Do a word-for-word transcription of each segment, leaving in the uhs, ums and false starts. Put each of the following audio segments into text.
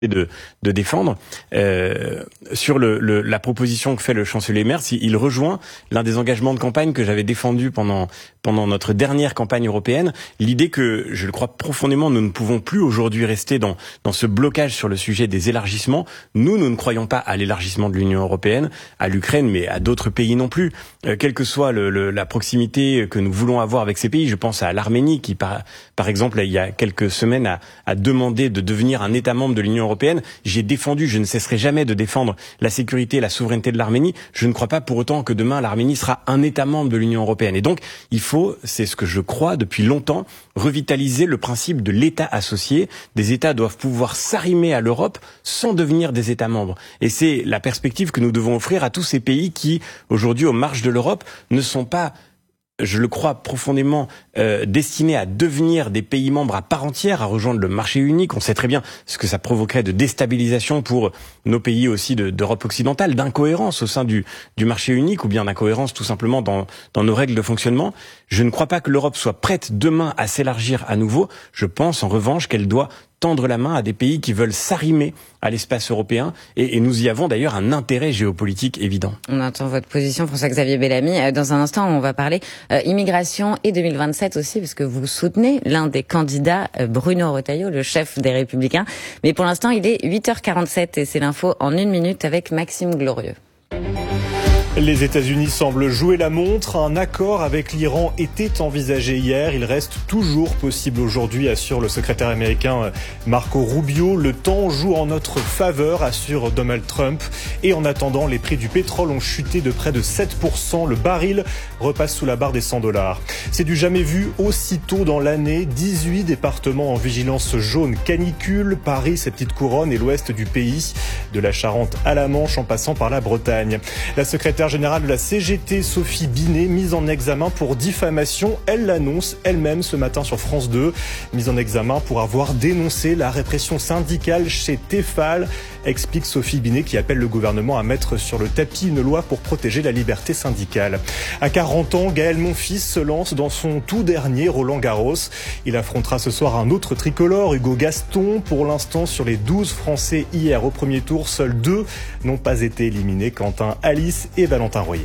de, de défendre. Euh, sur le, le, la proposition que fait le chancelier Merz, il, il rejoint l'un des engagements de campagne que j'avais défendu pendant pendant notre dernière campagne européenne, l'idée que, je le crois profondément, nous ne pouvons plus aujourd'hui rester dans dans ce blocage sur le sujet des élargissements. Nous, nous ne croyons pas à l'élargissement de l'Union européenne, à l'Ukraine, mais à d'autres pays non plus. Euh, quelle que soit le, le, la proximité que nous voulons avoir avec ces pays, je pense à l'Arménie qui, par, par exemple, il y a quelques semaines, a, a demandé de devenir un État membre de l'Union européenne. J'ai défendu, je ne cesserai jamais de défendre la sécurité et la souveraineté de l'Arménie. Je ne crois pas pour autant que demain l'Arménie sera un État membre de l'Union européenne. Et donc, il faut, c'est ce que je crois depuis longtemps, revitaliser le principe de l'État associé. Des États doivent pouvoir s'arrimer à l'Europe sans devenir des États membres. Et c'est la perspective que nous devons offrir à tous ces pays qui, aujourd'hui, aux marges de l'Europe, ne sont pas, je le crois profondément, euh, destinés à devenir des pays membres à part entière, à rejoindre le marché unique. On sait très bien ce que ça provoquerait de déstabilisation pour nos pays aussi de, d'Europe occidentale, d'incohérence au sein du, du marché unique, ou bien d'incohérence tout simplement dans, dans nos règles de fonctionnement. Je ne crois pas que l'Europe soit prête demain à s'élargir à nouveau. Je pense en revanche qu'elle doit tendre la main à des pays qui veulent s'arrimer à l'espace européen, et, et nous y avons d'ailleurs un intérêt géopolitique évident. On entend votre position, François-Xavier Bellamy. Dans un instant, on va parler euh, immigration et deux mille vingt-sept aussi, parce que vous soutenez l'un des candidats, euh, Bruno Retailleau, le chef des Républicains. Mais pour l'instant, il est huit heures quarante-sept et c'est l'info en une minute avec Maxime Glorieux. Les États-Unis semblent jouer la montre. Un accord avec l'Iran était envisagé hier. Il reste toujours possible aujourd'hui, assure le secrétaire américain Marco Rubio. Le temps joue en notre faveur, assure Donald Trump. Et en attendant, les prix du pétrole ont chuté de près de sept pour cent. Le baril repasse sous la barre des cent dollars. C'est du jamais vu aussitôt dans l'année. dix-huit départements en vigilance jaune canicule. Paris, ses petites couronnes et l'ouest du pays. De la Charente à la Manche en passant par la Bretagne. La secrétaire générale de la C G T, Sophie Binet, mise en examen pour diffamation. Elle l'annonce elle-même ce matin sur France deux. Mise en examen pour avoir dénoncé la répression syndicale chez Tefal, explique Sophie Binet, qui appelle le gouvernement à mettre sur le tapis une loi pour protéger la liberté syndicale. À quarante ans, Gaël Monfils se lance dans son tout dernier Roland-Garros. Il affrontera ce soir un autre tricolore, Hugo Gaston. Pour l'instant, sur les douze Français hier au premier tour, seuls deux n'ont pas été éliminés, Quentin Alice et Valentin Royer.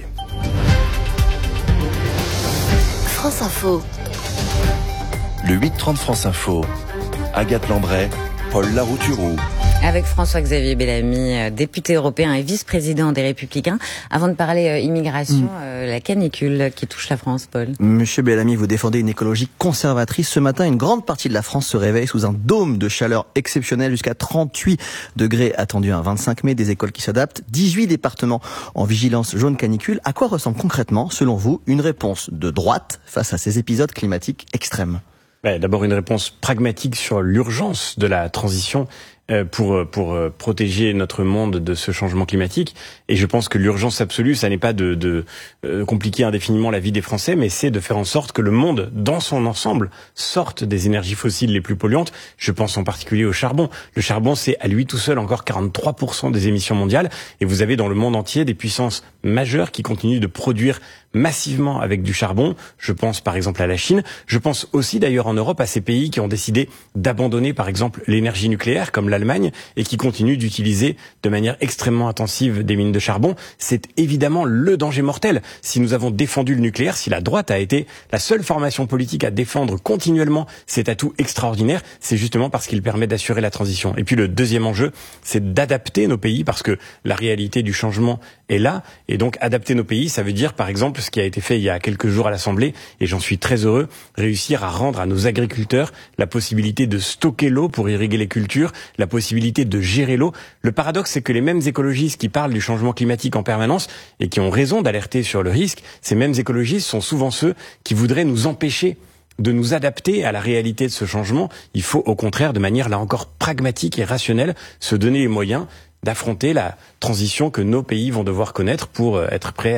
France Info. Le huit trente France Info. Agathe Lambray, Paul Larouturou. Avec François-Xavier Bellamy, député européen et vice-président des Républicains. Avant de parler euh, immigration, mmh. euh, la canicule qui touche la France, Paul. Monsieur Bellamy, vous défendez une écologie conservatrice. Ce matin, une grande partie de la France se réveille sous un dôme de chaleur exceptionnel, jusqu'à trente-huit degrés attendus un vingt-cinq mai, des écoles qui s'adaptent, dix-huit départements en vigilance jaune canicule. À quoi ressemble concrètement, selon vous, une réponse de droite face à ces épisodes climatiques extrêmes ? Ouais, d'abord une réponse pragmatique sur l'urgence de la transition pour pour protéger notre monde de ce changement climatique. Et je pense que l'urgence absolue, ça n'est pas de, de euh, compliquer indéfiniment la vie des Français, mais c'est de faire en sorte que le monde, dans son ensemble, sorte des énergies fossiles les plus polluantes. Je pense en particulier au charbon. Le charbon, c'est à lui tout seul encore quarante-trois pour cent des émissions mondiales. Et vous avez dans le monde entier des puissances majeures qui continuent de produire massivement avec du charbon. Je pense par exemple à la Chine. Je pense aussi d'ailleurs en Europe à ces pays qui ont décidé d'abandonner par exemple l'énergie nucléaire, comme l'Allemagne, et qui continuent d'utiliser de manière extrêmement intensive des mines de charbon. C'est évidemment le danger mortel. Si nous avons défendu le nucléaire, si la droite a été la seule formation politique à défendre continuellement cet atout extraordinaire, c'est justement parce qu'il permet d'assurer la transition. Et puis le deuxième enjeu, c'est d'adapter nos pays, parce que la réalité du changement est là. Et donc adapter nos pays, ça veut dire par exemple ce qui a été fait il y a quelques jours à l'Assemblée, et j'en suis très heureux, réussir à rendre à nos agriculteurs la possibilité de stocker l'eau pour irriguer les cultures, la possibilité de gérer l'eau. Le paradoxe, c'est que les mêmes écologistes qui parlent du changement climatique en permanence et qui ont raison d'alerter sur le risque, ces mêmes écologistes sont souvent ceux qui voudraient nous empêcher de nous adapter à la réalité de ce changement. Il faut au contraire, de manière là encore pragmatique et rationnelle, se donner les moyens d'affronter la transition que nos pays vont devoir connaître pour être prêts à,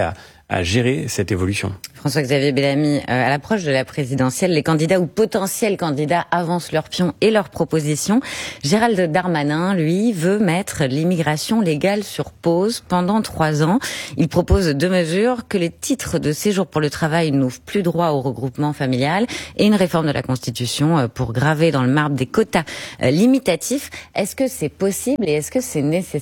à gérer cette évolution. François-Xavier Bellamy, euh, à l'approche de la présidentielle, les candidats ou potentiels candidats avancent leurs pions et leurs propositions. Gérald Darmanin, lui, veut mettre l'immigration légale sur pause pendant trois ans. Il propose deux mesures, que les titres de séjour pour le travail n'ouvrent plus droit au regroupement familial et une réforme de la Constitution pour graver dans le marbre des quotas euh, limitatifs. Est-ce que c'est possible et est-ce que c'est nécessaire ?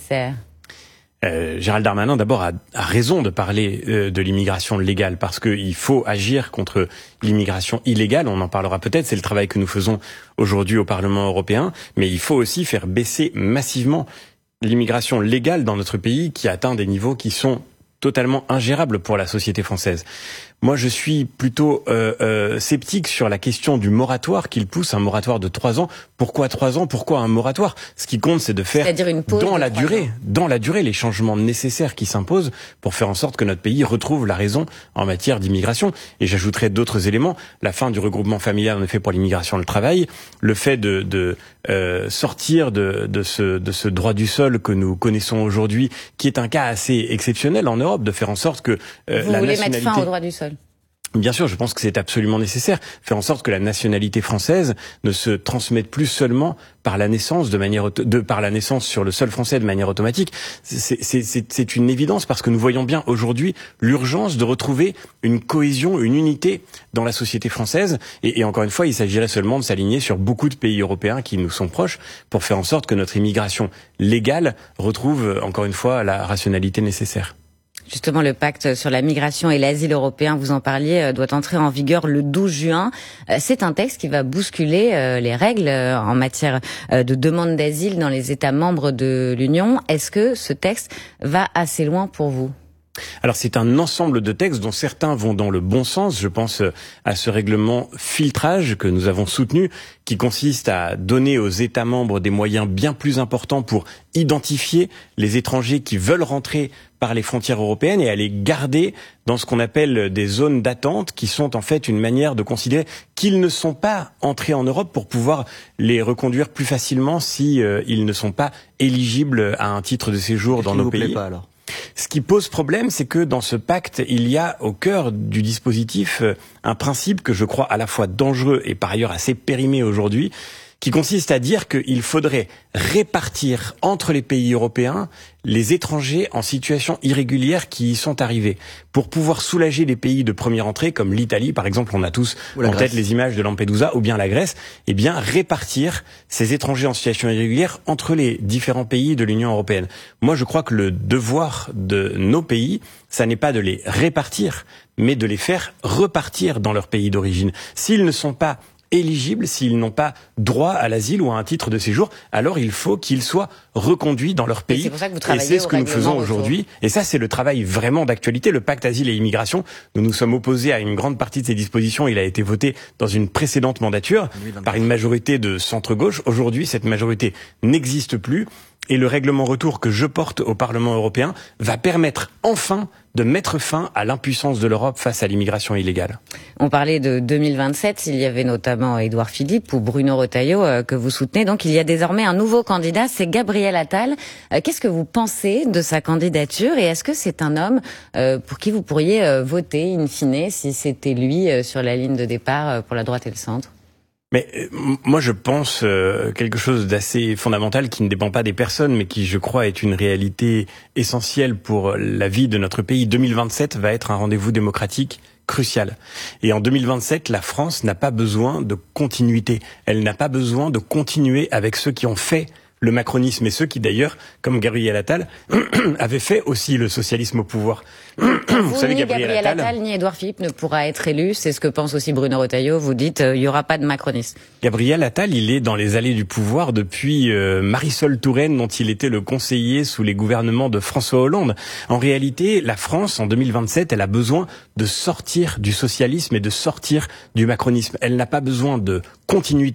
Euh, Gérald Darmanin, d'abord, a, a raison de parler euh, de l'immigration légale, parce qu'il faut agir contre l'immigration illégale. On en parlera peut-être, c'est le travail que nous faisons aujourd'hui au Parlement européen. Mais il faut aussi faire baisser massivement l'immigration légale dans notre pays, qui atteint des niveaux qui sont totalement ingérables pour la société française. Moi, je suis plutôt euh, euh, sceptique sur la question du moratoire qu'il pousse, un moratoire de trois ans. Pourquoi trois ans ? Pourquoi un moratoire ? Ce qui compte, c'est de faire C'est-à-dire une pause dans de la trois durée, ans. dans la durée, les changements nécessaires qui s'imposent pour faire en sorte que notre pays retrouve la raison en matière d'immigration. Et j'ajouterai d'autres éléments. La fin du regroupement familial, en effet, pour l'immigration et le travail. Le fait de, de euh, sortir de, de, ce, de ce droit du sol que nous connaissons aujourd'hui, qui est un cas assez exceptionnel en Europe, de faire en sorte que euh, Vous la voulez nationalité... mettre fin au droit du sol ? Bien sûr, je pense que c'est absolument nécessaire. Faire en sorte que la nationalité française ne se transmette plus seulement par la naissance de manière auto- de par la naissance sur le sol français de manière automatique. C'est, c'est, c'est, c'est une évidence, parce que nous voyons bien aujourd'hui l'urgence de retrouver une cohésion, une unité dans la société française. Et, et encore une fois, il s'agirait seulement de s'aligner sur beaucoup de pays européens qui nous sont proches pour faire en sorte que notre immigration légale retrouve encore une fois la rationalité nécessaire. Justement, le pacte sur la migration et l'asile européen, vous en parliez, doit entrer en vigueur le douze juin. C'est un texte qui va bousculer les règles en matière de demande d'asile dans les États membres de l'Union. Est-ce que ce texte va assez loin pour vous ? Alors c'est un ensemble de textes dont certains vont dans le bon sens. Je pense à ce règlement filtrage que nous avons soutenu, qui consiste à donner aux États membres des moyens bien plus importants pour identifier les étrangers qui veulent rentrer par les frontières européennes et à les garder dans ce qu'on appelle des zones d'attente, qui sont en fait une manière de considérer qu'ils ne sont pas entrés en Europe pour pouvoir les reconduire plus facilement si euh, ils ne sont pas éligibles à un titre de séjour dans nos pays. Vous plaît pas, alors ? Ce qui pose problème, c'est que dans ce pacte, il y a au cœur du dispositif un principe que je crois à la fois dangereux et par ailleurs assez périmé aujourd'hui, qui consiste à dire qu'il faudrait répartir entre les pays européens les étrangers en situation irrégulière qui y sont arrivés, pour pouvoir soulager les pays de première entrée, comme l'Italie, par exemple, on a tous en tête les images de Lampedusa, ou bien la Grèce, et bien répartir ces étrangers en situation irrégulière entre les différents pays de l'Union européenne. Moi, je crois que le devoir de nos pays, ça n'est pas de les répartir, mais de les faire repartir dans leur pays d'origine. S'ils ne sont pas éligibles, s'ils n'ont pas droit à l'asile ou à un titre de séjour, alors il faut qu'ils soient reconduits dans leur pays. Et c'est pour ça que vous et travaillez c'est ce au que nous règlement faisons retour. aujourd'hui. Et ça, c'est le travail vraiment d'actualité. Le pacte asile et immigration, nous nous sommes opposés à une grande partie de ces dispositions. Il a été voté dans une précédente mandature par une majorité de centre-gauche. Aujourd'hui, cette majorité n'existe plus. Et le règlement retour que je porte au Parlement européen va permettre enfin de mettre fin à l'impuissance de l'Europe face à l'immigration illégale. On parlait de deux mille vingt-sept, il y avait notamment Édouard Philippe ou Bruno Retailleau euh, que vous soutenez. Donc il y a désormais un nouveau candidat, c'est Gabriel Attal. Euh, qu'est-ce que vous pensez de sa candidature et est-ce que c'est un homme euh, pour qui vous pourriez euh, voter in fine si c'était lui euh, sur la ligne de départ euh, pour la droite et le centre ? Mais euh, moi, je pense euh, quelque chose d'assez fondamental qui ne dépend pas des personnes, mais qui, je crois, est une réalité essentielle pour la vie de notre pays. deux mille vingt-sept va être un rendez-vous démocratique crucial. Et en deux mille vingt-sept, la France n'a pas besoin de continuité. Elle n'a pas besoin de continuer avec ceux qui ont fait le macronisme et ceux qui, d'ailleurs, comme Gabriel Attal, avaient fait aussi le socialisme au pouvoir. Vous, savez, ni Gabriel Gabriel Attal, Attal, ni Édouard Philippe ne pourra être élu. C'est ce que pense aussi Bruno Retailleau. Vous dites, euh, il n'y aura pas de macronisme. Gabriel Attal, il est dans les allées du pouvoir depuis euh, Marisol Touraine, dont il était le conseiller sous les gouvernements de François Hollande. En réalité, la France, en deux mille vingt-sept, elle a besoin de sortir du socialisme et de sortir du macronisme. Elle n'a pas besoin de continuité.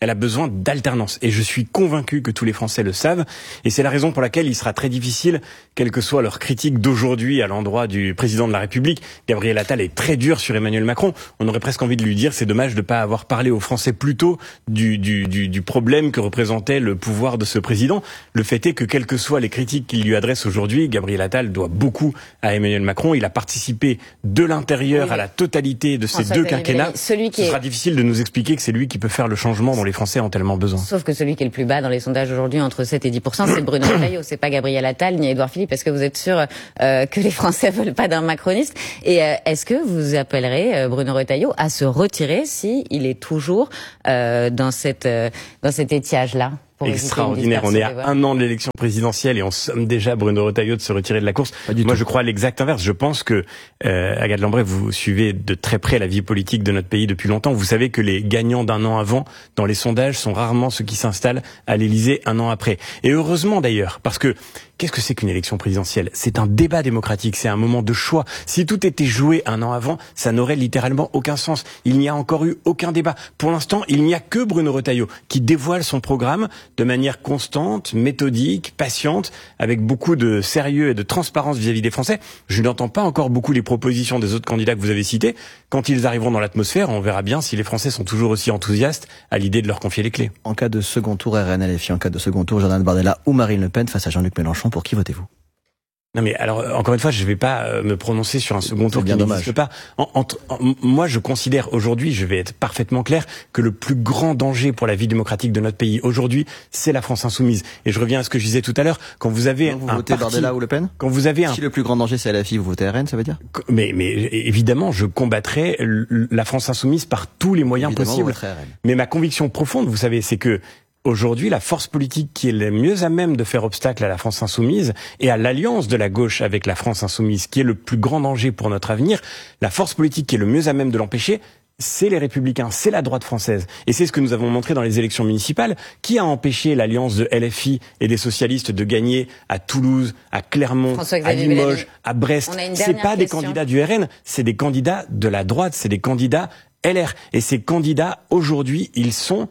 elle a besoin d'alternance. Et je suis convaincu que tous les Français le savent. Et c'est la raison pour laquelle il sera très difficile, quelle que soit leur critique d'aujourd'hui à l'endroit du président de la République. Gabriel Attal est très dur sur Emmanuel Macron. On aurait presque envie de lui dire, c'est dommage de ne pas avoir parlé aux Français plus tôt du, du, du, du problème que représentait le pouvoir de ce président. Le fait est que, quelles que soient les critiques qu'il lui adresse aujourd'hui, Gabriel Attal doit beaucoup à Emmanuel Macron. Il a participé de l'intérieur oui, à la totalité de ces François deux quinquennats. Celui qui Ce est... sera difficile de nous expliquer que c'est lui qui peut faire le changement dont les Français ont tellement besoin. Sauf que celui qui est le plus bas dans les sondages aujourd'hui, entre sept et dix pour cent, c'est Bruno Retailleau. C'est pas Gabriel Attal ni Édouard Philippe. Est-ce que vous êtes sûr euh, que les Français veulent pas d'un macroniste? Et euh, est-ce que vous appellerez euh, Bruno Retailleau à se retirer si il est toujours euh, dans cette euh, dans cet étiage-là? Extraordinaire. On est à un an de l'élection présidentielle et on somme déjà Bruno Retailleau de se retirer de la course. Moi, tout. je crois à l'exact inverse. Je pense que, euh, Agathe Lambray, vous suivez de très près la vie politique de notre pays depuis longtemps. Vous savez que les gagnants d'un an avant, dans les sondages, sont rarement ceux qui s'installent à l'Élysée un an après. Et heureusement d'ailleurs, parce que qu'est-ce que c'est qu'une élection présidentielle? C'est un débat démocratique, c'est un moment de choix. Si tout était joué un an avant, ça n'aurait littéralement aucun sens. Il n'y a encore eu aucun débat. Pour l'instant, il n'y a que Bruno Retailleau qui dévoile son programme de manière constante, méthodique, patiente, avec beaucoup de sérieux et de transparence vis-à-vis des Français. Je n'entends pas encore beaucoup les propositions des autres candidats que vous avez cités. Quand ils arriveront dans l'atmosphère, on verra bien si les Français sont toujours aussi enthousiastes à l'idée de leur confier les clés. En cas de second tour, R N L F I, en cas de second tour, Jordan Bardella ou Marine Le Pen face à Jean-Luc Mélenchon, pour qui votez-vous? Non mais alors encore une fois, je vais pas euh, me prononcer sur un second tour qui n'existe pas. En, en, en, moi, je considère aujourd'hui, je vais être parfaitement clair, que le plus grand danger pour la vie démocratique de notre pays aujourd'hui, c'est la France insoumise. Et je reviens à ce que je disais tout à l'heure. Quand vous avez non, vous un votez parti, Bardella ou Le Pen. Quand vous avez un, si le plus grand danger c'est L F I, vous votez R N, ça veut dire? Mais, mais évidemment, je combattrai la France insoumise par tous les moyens évidemment, possibles. Mais ma conviction profonde, vous savez, c'est que aujourd'hui, la force politique qui est la mieux à même de faire obstacle à la France insoumise et à l'alliance de la gauche avec la France insoumise, qui est le plus grand danger pour notre avenir, la force politique qui est le mieux à même de l'empêcher, c'est les Républicains, c'est la droite française. Et c'est ce que nous avons montré dans les élections municipales. Qui a empêché l'alliance de L F I et des socialistes de gagner à Toulouse, à Clermont, à Limoges, à Brest? C'est pas des candidats du R N, c'est des candidats de la droite, c'est des candidats L R. Et ces candidats, aujourd'hui, ils sont...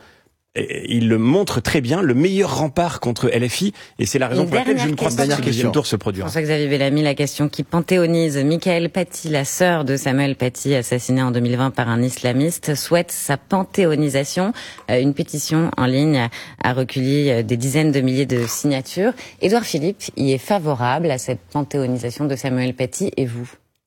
il le montre très bien, le meilleur rempart contre L F I, et c'est la raison pour laquelle je ne crois pas que le deuxième tour se produira. François-Xavier Bellamy, la question qui panthéonise Michael Paty, la sœur de Samuel Paty, assassinée en deux mille vingt par un islamiste, souhaite sa panthéonisation. Une pétition en ligne a recueilli des dizaines de milliers de signatures. Édouard Philippe y est favorable à cette panthéonisation de Samuel Paty, et vous?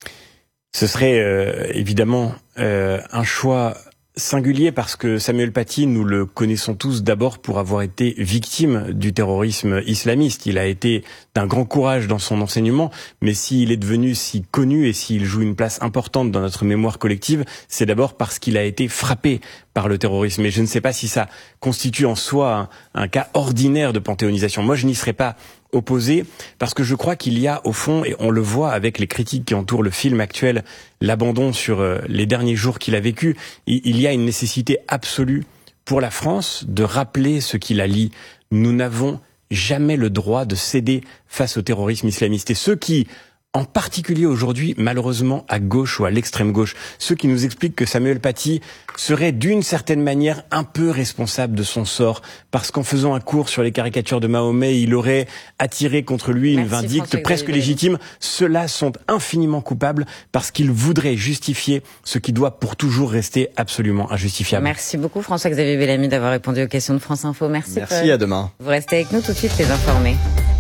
Ce serait euh, évidemment euh, un choix singulier parce que Samuel Paty, nous le connaissons tous d'abord pour avoir été victime du terrorisme islamiste. Il a été d'un grand courage dans son enseignement, mais s'il est devenu si connu et s'il joue une place importante dans notre mémoire collective, c'est d'abord parce qu'il a été frappé par le terrorisme. Et je ne sais pas si ça constitue en soi un, un cas ordinaire de panthéonisation. Moi, je n'y serais pas opposé, parce que je crois qu'il y a au fond, et on le voit avec les critiques qui entourent le film actuel, l'abandon sur euh, les derniers jours qu'il a vécu, il y a une nécessité absolue pour la France de rappeler ce qui la lie. Nous n'avons jamais le droit de céder face au terrorisme islamiste. Et ceux qui, en particulier aujourd'hui, malheureusement à gauche ou à l'extrême gauche, ceux qui nous expliquent que Samuel Paty serait d'une certaine manière un peu responsable de son sort, parce qu'en faisant un cours sur les caricatures de Mahomet, il aurait attiré contre lui une Merci vindicte François presque légitime. Ceux-là sont infiniment coupables parce qu'ils voudraient justifier ce qui doit pour toujours rester absolument injustifiable. Merci beaucoup François-Xavier Bellamy d'avoir répondu aux questions de France Info. Merci. Merci, Paul. À demain. Vous restez avec nous tout de suite, les informés.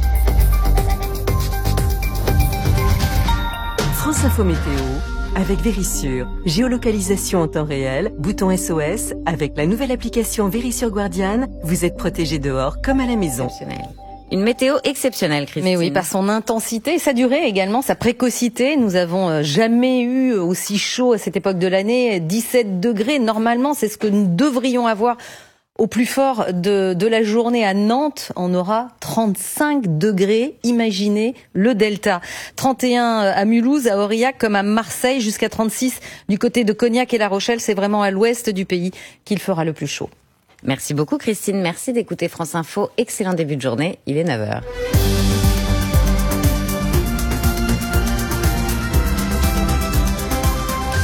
France Info Météo avec Vérissure. Géolocalisation en temps réel, bouton S O S. Avec la nouvelle application Vérissure Guardian, vous êtes protégé dehors comme à la maison. Une météo exceptionnelle, Christine. Mais oui, par son intensité et sa durée également, sa précocité. Nous avons jamais eu aussi chaud à cette époque de l'année. dix-sept degrés, normalement, c'est ce que nous devrions avoir au plus fort de, de la journée. À Nantes, on aura trente-cinq degrés. Imaginez le delta. trente et un à Mulhouse, à Aurillac, comme à Marseille, jusqu'à trente-six du côté de Cognac et La Rochelle. C'est vraiment à l'ouest du pays qu'il fera le plus chaud. Merci beaucoup Christine, merci d'écouter France Info. Excellent début de journée, il est neuf heures.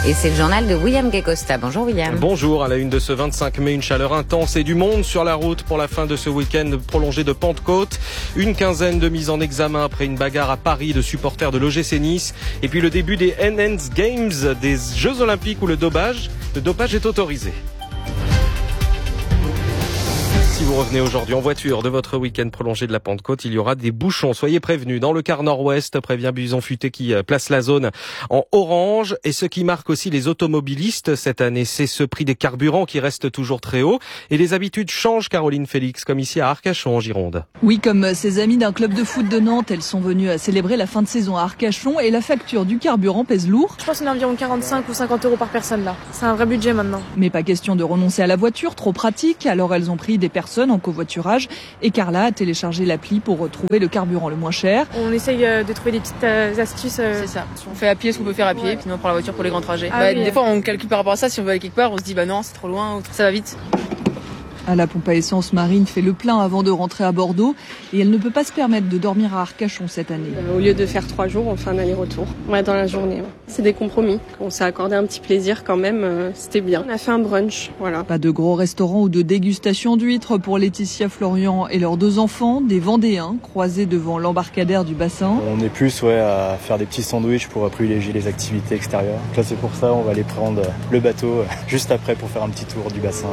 Et c'est le journal de William Guecosta. Bonjour William. Bonjour, à la une de ce vingt-cinq mai, une chaleur intense et du monde sur la route pour la fin de ce week-end prolongé de Pentecôte. Une quinzaine de mises en examen après une bagarre à Paris de supporters de l'O G C Nice. Et puis le début des Enhanced Games, des Jeux Olympiques où le dopage, le dopage est autorisé. Si vous revenez aujourd'hui en voiture de votre week-end prolongé de la Pentecôte, il y aura des bouchons. Soyez prévenus. Dans le quart nord-ouest, prévient Bison Futé qui place la zone en orange. Et ce qui marque aussi les automobilistes cette année, c'est ce prix des carburants qui reste toujours très haut. Et les habitudes changent, Caroline Félix, comme ici à Arcachon en Gironde. Oui, comme ses amis d'un club de foot de Nantes, elles sont venues à célébrer la fin de saison à Arcachon et la facture du carburant pèse lourd. Je pense qu'on a environ quarante-cinq ou cinquante euros par personne là. C'est un vrai budget maintenant. Mais pas question de renoncer à la voiture, trop pratique. Alors elles ont pris des personnes en covoiturage et Carla a téléchargé l'appli pour retrouver le carburant le moins cher. On essaye de trouver des petites astuces. C'est ça. On fait à pied ce qu'on peut faire à pied, ouais. Puis sinon on prend la voiture pour les grands trajets. Ah bah, oui. Des fois on calcule par rapport à ça, si on veut aller quelque part, on se dit bah non c'est trop loin, ou ça va vite. À la pompe à essence, Marine fait le plein avant de rentrer à Bordeaux et elle ne peut pas se permettre de dormir à Arcachon cette année. Au lieu de faire trois jours, on fait un aller-retour. Ouais, dans la journée. C'est des compromis. On s'est accordé un petit plaisir quand même, c'était bien. On a fait un brunch, voilà. Pas de gros restaurants ou de dégustation d'huîtres pour Laetitia, Florian et leurs deux enfants, des Vendéens croisés devant l'embarcadère du bassin. On est plus ouais, à faire des petits sandwichs pour privilégier les activités extérieures. Là c'est pour ça, on va aller prendre le bateau juste après pour faire un petit tour du bassin.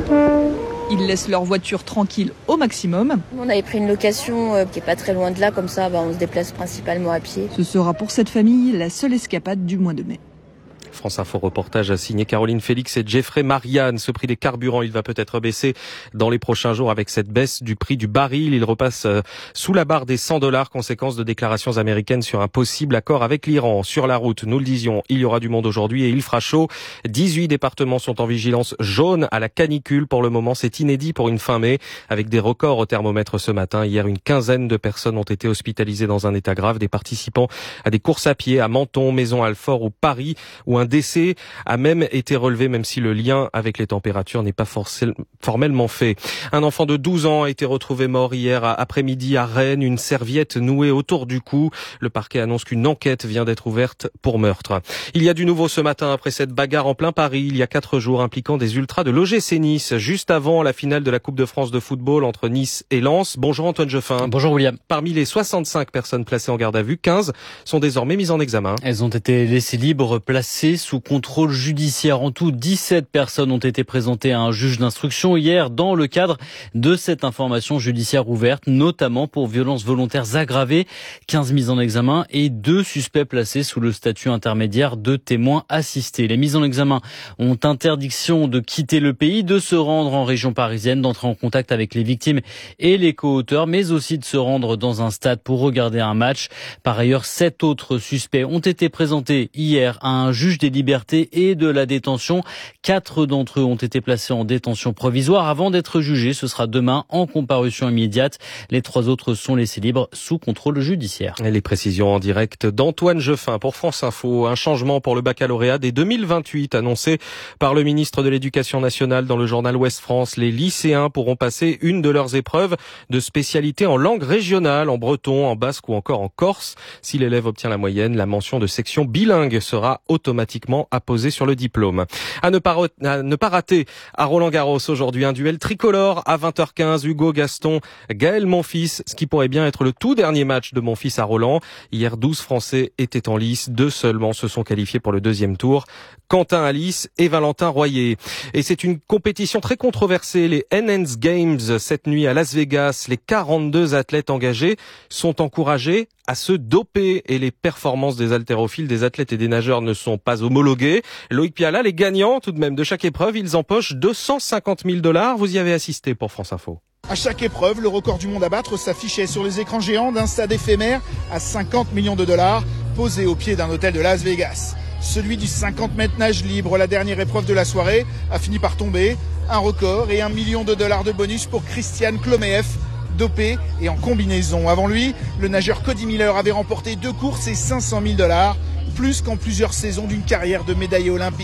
Ils laissent leur voiture tranquille au maximum. On avait pris une location euh, qui est pas très loin de là, comme ça bah, on se déplace principalement à pied. Ce sera pour cette famille la seule escapade du mois de mai. France Info reportage a signé Caroline Félix et Jeffrey Marianne. Ce prix des carburants, il va peut-être baisser dans les prochains jours avec cette baisse du prix du baril. Il repasse sous la barre des cent dollars, conséquence de déclarations américaines sur un possible accord avec l'Iran. Sur la route, nous le disions, il y aura du monde aujourd'hui et il fera chaud. dix-huit départements sont en vigilance jaune à la canicule. Pour le moment, c'est inédit pour une fin mai, avec des records au thermomètre ce matin. Hier, une quinzaine de personnes ont été hospitalisées dans un état grave. Des participants à des courses à pied à Menton, Maison-Alfort ou Paris, où un décès a même été relevé, même si le lien avec les températures n'est pas formellement fait. Un enfant de douze ans a été retrouvé mort hier après-midi à Rennes, une serviette nouée autour du cou. Le parquet annonce qu'une enquête vient d'être ouverte pour meurtre. Il y a du nouveau ce matin après cette bagarre en plein Paris, il y a quatre jours, impliquant des ultras de l'O G C Nice, juste avant la finale de la Coupe de France de football entre Nice et Lens. Bonjour Antoine Jeffin. Bonjour William. Parmi les soixante-cinq personnes placées en garde à vue, quinze sont désormais mises en examen. Elles ont été laissées libres, placées sous contrôle judiciaire. En tout, dix-sept personnes ont été présentées à un juge d'instruction hier dans le cadre de cette information judiciaire ouverte, notamment pour violences volontaires aggravées, quinze mises en examen et deux suspects placés sous le statut intermédiaire de témoins assistés. Les mises en examen ont interdiction de quitter le pays, de se rendre en région parisienne, d'entrer en contact avec les victimes et les co-auteurs, mais aussi de se rendre dans un stade pour regarder un match. Par ailleurs, sept autres suspects ont été présentés hier à un juge des libertés et de la détention. Quatre d'entre eux ont été placés en détention provisoire avant d'être jugés. Ce sera demain en comparution immédiate. Les trois autres sont laissés libres sous contrôle judiciaire. Et les précisions en direct d'Antoine Jeffin pour France Info. Un changement pour le baccalauréat dès deux mille vingt-huit annoncé par le ministre de l'Éducation nationale dans le journal Ouest France. Les lycéens pourront passer une de leurs épreuves de spécialité en langue régionale, en breton, en basque ou encore en corse. Si l'élève obtient la moyenne, la mention de section bilingue sera automatiquement apposée sur le diplôme. À ne pas, à ne pas rater à Roland-Garros aujourd'hui un duel tricolore à vingt heures quinze. Hugo Gaston, Gaël Monfils, ce qui pourrait bien être le tout dernier match de Monfils à Roland. Hier, douze Français étaient en lice, deux seulement se sont qualifiés pour le deuxième tour. Quentin Alice et Valentin Royer. Et c'est une compétition très controversée, les Enhanced Games cette nuit à Las Vegas. Les quarante-deux athlètes engagés sont encouragés à se doper et les performances des haltérophiles, des athlètes et des nageurs ne sont pas homologuées. Loïc Piala, les gagnants tout de même de chaque épreuve, ils empochent deux cent cinquante mille dollars. Vous y avez assisté pour France Info. À chaque épreuve, le record du monde à battre s'affichait sur les écrans géants d'un stade éphémère à cinquante millions de dollars, posé au pied d'un hôtel de Las Vegas. Celui du cinquante mètres nage libre, la dernière épreuve de la soirée, a fini par tomber. Un record et un million de dollars de bonus pour Christian Klomeev, dopé et en combinaison. Avant lui, le nageur Cody Miller avait remporté deux courses et cinq cent mille dollars, plus qu'en plusieurs saisons d'une carrière de médaillé olympique.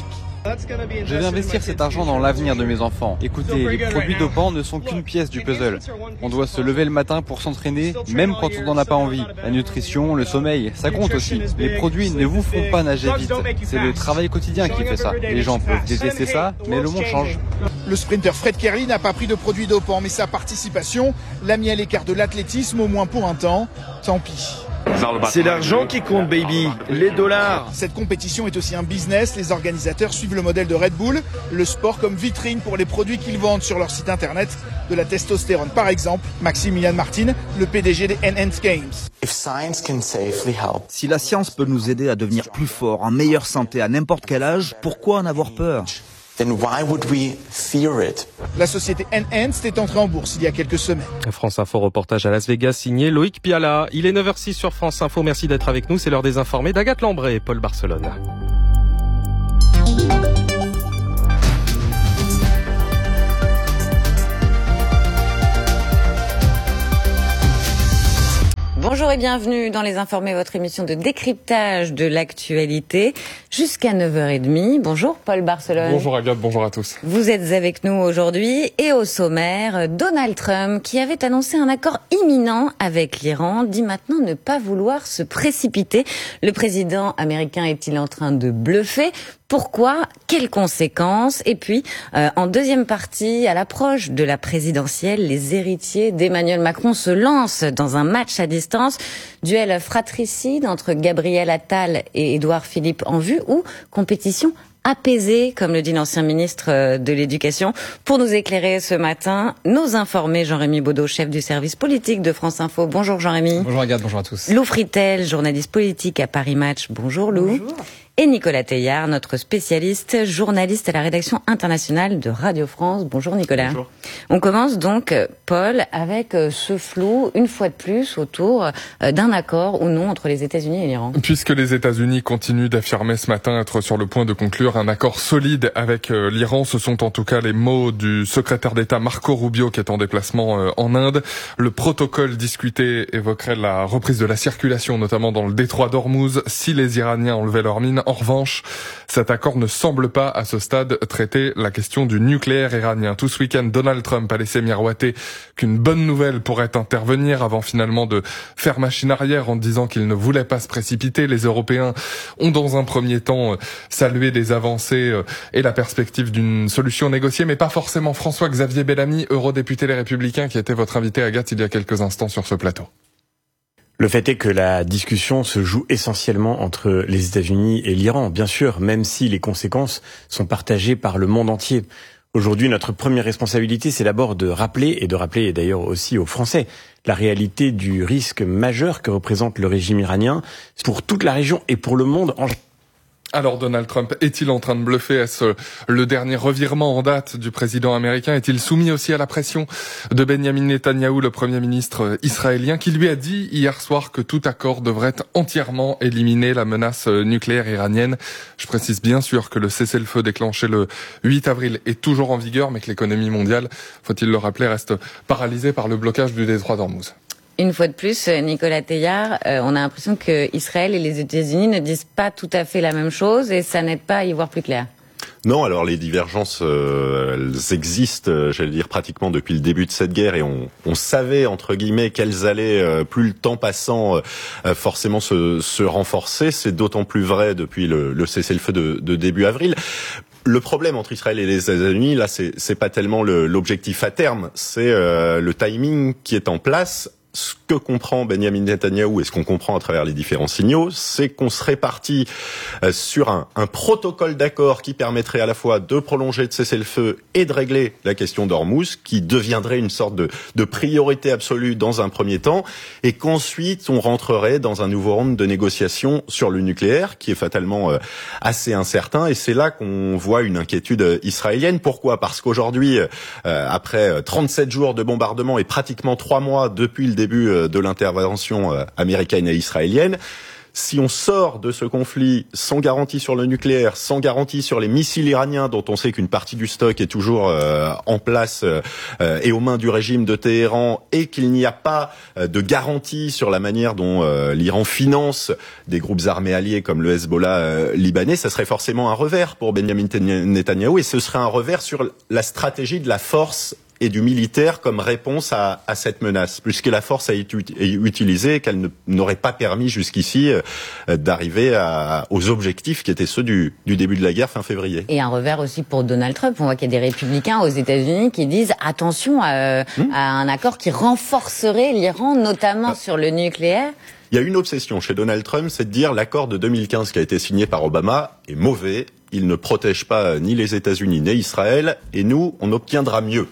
Je vais investir cet argent dans l'avenir de mes enfants. Écoutez, les produits dopants ne sont qu'une pièce du puzzle. On doit se lever le matin pour s'entraîner, même quand on n'en a pas envie. La nutrition, le sommeil, ça compte aussi. Les produits ne vous font pas nager vite. C'est le travail quotidien qui fait ça. Les gens peuvent détester ça, mais le monde change. Le sprinter Fred Kerley n'a pas pris de produits dopants, mais sa participation l'a mis à l'écart de l'athlétisme, au moins pour un temps. Tant pis. C'est l'argent qui compte, baby, les dollars. Cette compétition est aussi un business. Les organisateurs suivent le modèle de Red Bull, le sport comme vitrine pour les produits qu'ils vendent sur leur site internet. De la testostérone par exemple. Maximilian Martin, le P D G des Enhanced Games. Si la science peut nous aider à devenir plus forts, en meilleure santé à n'importe quel âge, pourquoi en avoir peur ? Then why would we fear it? La société Enhanced est entrée en bourse il y a quelques semaines. France Info reportage à Las Vegas signé Loïc Piala. Il est neuf heures six sur France Info. Merci d'être avec nous. C'est l'heure des informés d'Agathe Lambray et Paul Barcelone. Bonjour et bienvenue dans Les Informés, votre émission de décryptage de l'actualité jusqu'à neuf heures trente. Bonjour Paul Barcelone. Bonjour Agathe, bonjour à tous. Vous êtes avec nous aujourd'hui et au sommaire, Donald Trump qui avait annoncé un accord imminent avec l'Iran dit maintenant ne pas vouloir se précipiter. Le président américain est-il en train de bluffer ? Pourquoi ? Quelles conséquences ? Et puis, euh, en deuxième partie, à l'approche de la présidentielle, les héritiers d'Emmanuel Macron se lancent dans un match à distance. Duel fratricide entre Gabriel Attal et Édouard Philippe en vue ou compétition apaisée, comme le dit l'ancien ministre de l'Éducation. Pour nous éclairer ce matin, nos informés, Jean-Rémy Baudot, chef du service politique de France Info. Bonjour Jean-Rémy. Bonjour Agathe, bonjour à tous. Lou Fritel, journaliste politique à Paris Match. Bonjour Lou. Bonjour. Et Nicolas Teillard, notre spécialiste, journaliste à la rédaction internationale de Radio France. Bonjour Nicolas. Bonjour. On commence donc, Paul, avec ce flou, une fois de plus, autour d'un accord ou non entre les États-Unis et l'Iran. Puisque les États-Unis continuent d'affirmer ce matin être sur le point de conclure un accord solide avec l'Iran, ce sont en tout cas les mots du secrétaire d'État Marco Rubio qui est en déplacement en Inde. Le protocole discuté évoquerait la reprise de la circulation, notamment dans le détroit d'Ormuz, si les Iraniens enlevaient leurs mines. En revanche, cet accord ne semble pas, à ce stade, traiter la question du nucléaire iranien. Tout ce week-end, Donald Trump a laissé miroiter qu'une bonne nouvelle pourrait intervenir avant finalement de faire machine arrière en disant qu'il ne voulait pas se précipiter. Les Européens ont dans un premier temps salué des avancées et la perspective d'une solution négociée, mais pas forcément François-Xavier Bellamy, eurodéputé Les Républicains, qui était votre invité, Agathe, il y a quelques instants sur ce plateau. Le fait est que la discussion se joue essentiellement entre les États-Unis et l'Iran, bien sûr, même si les conséquences sont partagées par le monde entier. Aujourd'hui, notre première responsabilité, c'est d'abord de rappeler, et de rappeler d'ailleurs aussi aux Français, la réalité du risque majeur que représente le régime iranien pour toute la région et pour le monde en général. Alors Donald Trump est-il en train de bluffer? Est-ce le dernier revirement en date du président américain? Est-il soumis aussi à la pression de Benjamin Netanyahou, le premier ministre israélien, qui lui a dit hier soir que tout accord devrait entièrement éliminer la menace nucléaire iranienne? Je précise bien sûr que le cessez-le-feu déclenché le huit avril est toujours en vigueur, mais que l'économie mondiale, faut-il le rappeler, reste paralysée par le blocage du détroit d'Ormuz. Une fois de plus, Nicolas Teillard, euh, on a l'impression que Israël et les États-Unis ne disent pas tout à fait la même chose et ça n'aide pas à y voir plus clair. Non, alors les divergences, euh, elles existent, euh, j'allais dire pratiquement depuis le début de cette guerre, et on, on savait entre guillemets qu'elles allaient, euh, plus le temps passant, euh, forcément se, se renforcer. C'est d'autant plus vrai depuis le, le cessez-le-feu de, de début avril. Le problème entre Israël et les États-Unis, là, c'est, c'est pas tellement le, l'objectif à terme, c'est euh, le timing qui est en place. Ce que comprend Benjamin Netanyahou et ce qu'on comprend à travers les différents signaux, c'est qu'on serait parti sur un, un protocole d'accord qui permettrait à la fois de prolonger, de cesser le feu et de régler la question d'Ormuz, qui deviendrait une sorte de, de priorité absolue dans un premier temps, et qu'ensuite on rentrerait dans un nouveau round de négociations sur le nucléaire, qui est fatalement euh, assez incertain. Et c'est là qu'on voit une inquiétude israélienne. Pourquoi ? Parce qu'aujourd'hui, euh, après trente-sept jours de bombardement et pratiquement trois mois depuis le début début de l'intervention américaine et israélienne, Si on sort de ce conflit sans garantie sur le nucléaire, sans garantie sur les missiles iraniens, dont on sait qu'une partie du stock est toujours euh, en place euh, et aux mains du régime de Téhéran, et qu'il n'y a pas euh, de garantie sur la manière dont euh, l'Iran finance des groupes armés alliés comme le Hezbollah euh, libanais, ça serait forcément un revers pour Benjamin Netanyahou, et ce serait un revers sur la stratégie de la force et du militaire comme réponse à, à cette menace, puisque la force a été utilisée et qu'elle ne, n'aurait pas permis jusqu'ici euh, d'arriver à, aux objectifs qui étaient ceux du, du début de la guerre fin février. Et un revers aussi pour Donald Trump. On voit qu'il y a des républicains aux États-Unis qui disent attention à, mmh. à un accord qui renforcerait l'Iran, notamment ah. sur le nucléaire. Il y a une obsession chez Donald Trump, c'est de dire l'accord de deux mille quinze qui a été signé par Obama est mauvais, il ne protège pas ni les États-Unis ni Israël, et nous, on obtiendra mieux.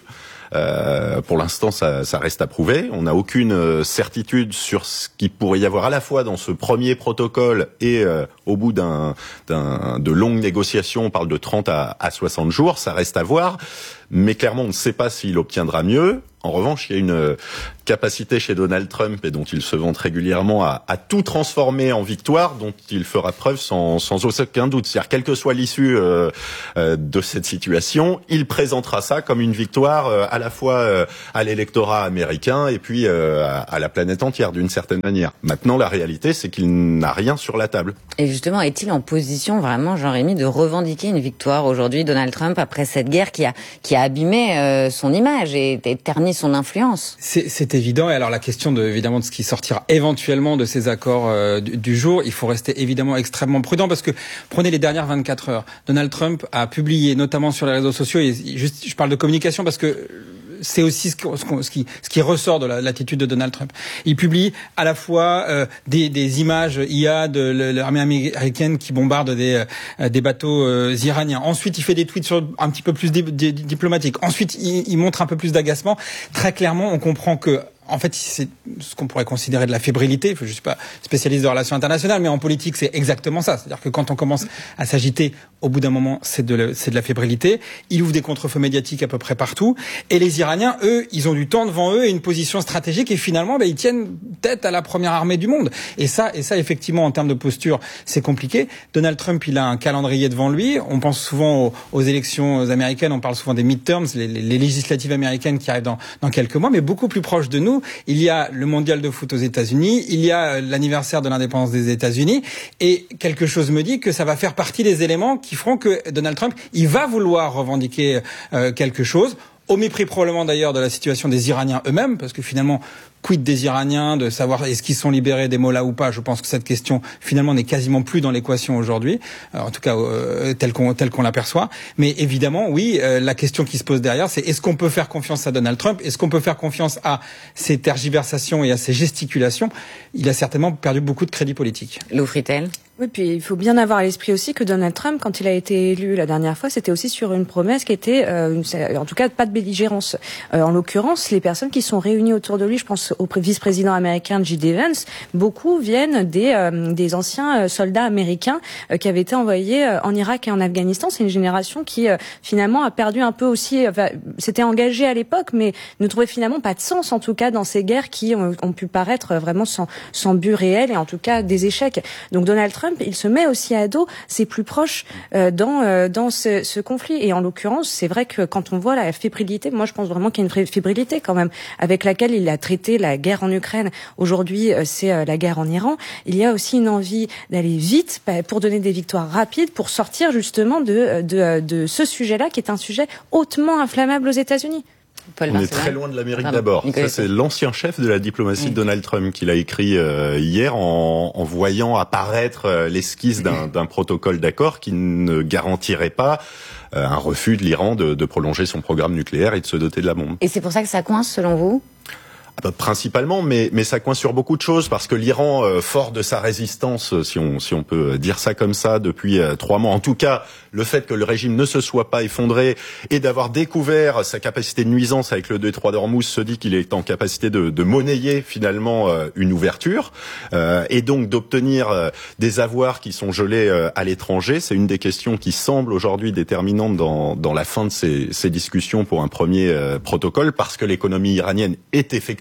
Euh, pour l'instant, ça, ça reste à prouver. On n'a aucune certitude sur ce qu'il pourrait y avoir à la fois dans ce premier protocole et euh, au bout d'un, d'un, de longues négociations. On parle de trente à soixante jours. Ça reste à voir. Mais clairement, on ne sait pas s'il obtiendra mieux. En revanche, il y a une capacité chez Donald Trump, et dont il se vante régulièrement, à, à tout transformer en victoire, dont il fera preuve sans, sans aucun doute. C'est-à-dire, quelle que soit l'issue euh, euh, de cette situation, il présentera ça comme une victoire euh, à la fois euh, à l'électorat américain et puis euh, à, à la planète entière, d'une certaine manière. Maintenant, la réalité, c'est qu'il n'a rien sur la table. Et justement, est-il en position vraiment, Jean-Rémy, de revendiquer une victoire aujourd'hui, Donald Trump, après cette guerre qui a, qui a abîmé euh, son image et, et terni son influence? C'est, c'est évident. Et alors la question de, évidemment de ce qui sortira éventuellement de ces accords euh, du, du jour, il faut rester évidemment extrêmement prudent, parce que prenez les dernières vingt-quatre heures. Donald Trump a publié, notamment sur les réseaux sociaux, et juste, je parle de communication parce que c'est aussi ce, ce, qui, ce qui ressort de la, l'attitude de Donald Trump. Il publie à la fois euh, des, des images I A de l'armée américaine qui bombarde des, euh, des bateaux euh, iraniens. Ensuite, il fait des tweets sur, un petit peu plus di- di- diplomatiques. Ensuite, il, il montre un peu plus d'agacement. Très clairement, on comprend que en fait, c'est ce qu'on pourrait considérer de la fébrilité. Je ne suis pas spécialiste de relations internationales, mais en politique, c'est exactement ça. C'est-à-dire que quand on commence à s'agiter, au bout d'un moment, c'est de, la, c'est de la fébrilité. Il ouvre des contre-feux médiatiques à peu près partout. Et les Iraniens, eux, ils ont du temps devant eux et une position stratégique. Et finalement, ben, ils tiennent tête à la première armée du monde. Et ça, et ça, effectivement, en termes de posture, c'est compliqué. Donald Trump, il a un calendrier devant lui. On pense souvent aux, aux élections américaines. On parle souvent des midterms, les, les, les législatives américaines qui arrivent dans, dans quelques mois, mais beaucoup plus proche de nous. Il y a le mondial de foot aux États-Unis, il y a l'anniversaire de l'indépendance des États-Unis, et quelque chose me dit que ça va faire partie des éléments qui feront que Donald Trump, il va vouloir revendiquer euh, quelque chose, au mépris probablement d'ailleurs de la situation des Iraniens eux-mêmes, parce que finalement, quid des Iraniens, de savoir est-ce qu'ils sont libérés des mollahs ou pas. Je pense que cette question finalement n'est quasiment plus dans l'équation aujourd'hui, en tout cas euh, telle qu'on telle qu'on l'aperçoit. Mais évidemment, oui, euh, la question qui se pose derrière, c'est est-ce qu'on peut faire confiance à Donald Trump? Est-ce qu'on peut faire confiance à ses tergiversations et à ses gesticulations? Il a certainement perdu beaucoup de crédit politique. Lou Fritel. Oui, puis il faut bien avoir à l'esprit aussi que Donald Trump, quand il a été élu la dernière fois, c'était aussi sur une promesse qui était, euh, une, en tout cas, pas de belligérance. Euh, en l'occurrence, les personnes qui sont réunies autour de lui, je pense au vice-président américain J D Vance, beaucoup viennent des, euh, des anciens soldats américains euh, qui avaient été envoyés euh, en Irak et en Afghanistan. C'est une génération qui, euh, finalement, a perdu un peu aussi, enfin, s'était engagée à l'époque, mais ne trouvait finalement pas de sens, en tout cas, dans ces guerres qui ont, ont pu paraître vraiment sans, sans but réel et en tout cas des échecs. Donc Donald Trump, il se met aussi à dos ses plus proches euh, dans euh, dans ce, ce conflit. Et en l'occurrence, c'est vrai que quand on voit la fébrilité, moi je pense vraiment qu'il y a une fébrilité quand même avec laquelle il a traité la guerre en Ukraine. Aujourd'hui, euh, c'est euh, la guerre en Iran. Il y a aussi une envie d'aller vite bah, pour donner des victoires rapides, pour sortir justement de de, de ce sujet-là qui est un sujet hautement inflammable aux États-Unis. Paul On est très loin de l'Amérique Pardon. d'abord. Ça, c'est l'ancien chef de la diplomatie oui. de Donald Trump qui l'a écrit euh, hier en, en voyant apparaître euh, l'esquisse d'un, d'un protocole d'accord qui ne garantirait pas euh, un refus de l'Iran de, de prolonger son programme nucléaire et de se doter de la bombe. Et c'est pour ça que ça coince, selon vous ? Ah bah, principalement, mais mais ça coince sur beaucoup de choses parce que l'Iran, euh, fort de sa résistance, si on si on peut dire ça comme ça, depuis euh, trois mois, en tout cas, le fait que le régime ne se soit pas effondré et d'avoir découvert sa capacité de nuisance avec le détroit d'Ormuz, se dit qu'il est en capacité de, de monnayer finalement euh, une ouverture euh, et donc d'obtenir euh, des avoirs qui sont gelés euh, à l'étranger. C'est une des questions qui semble aujourd'hui déterminante dans dans la fin de ces, ces discussions pour un premier euh, protocole parce que l'économie iranienne est effectivement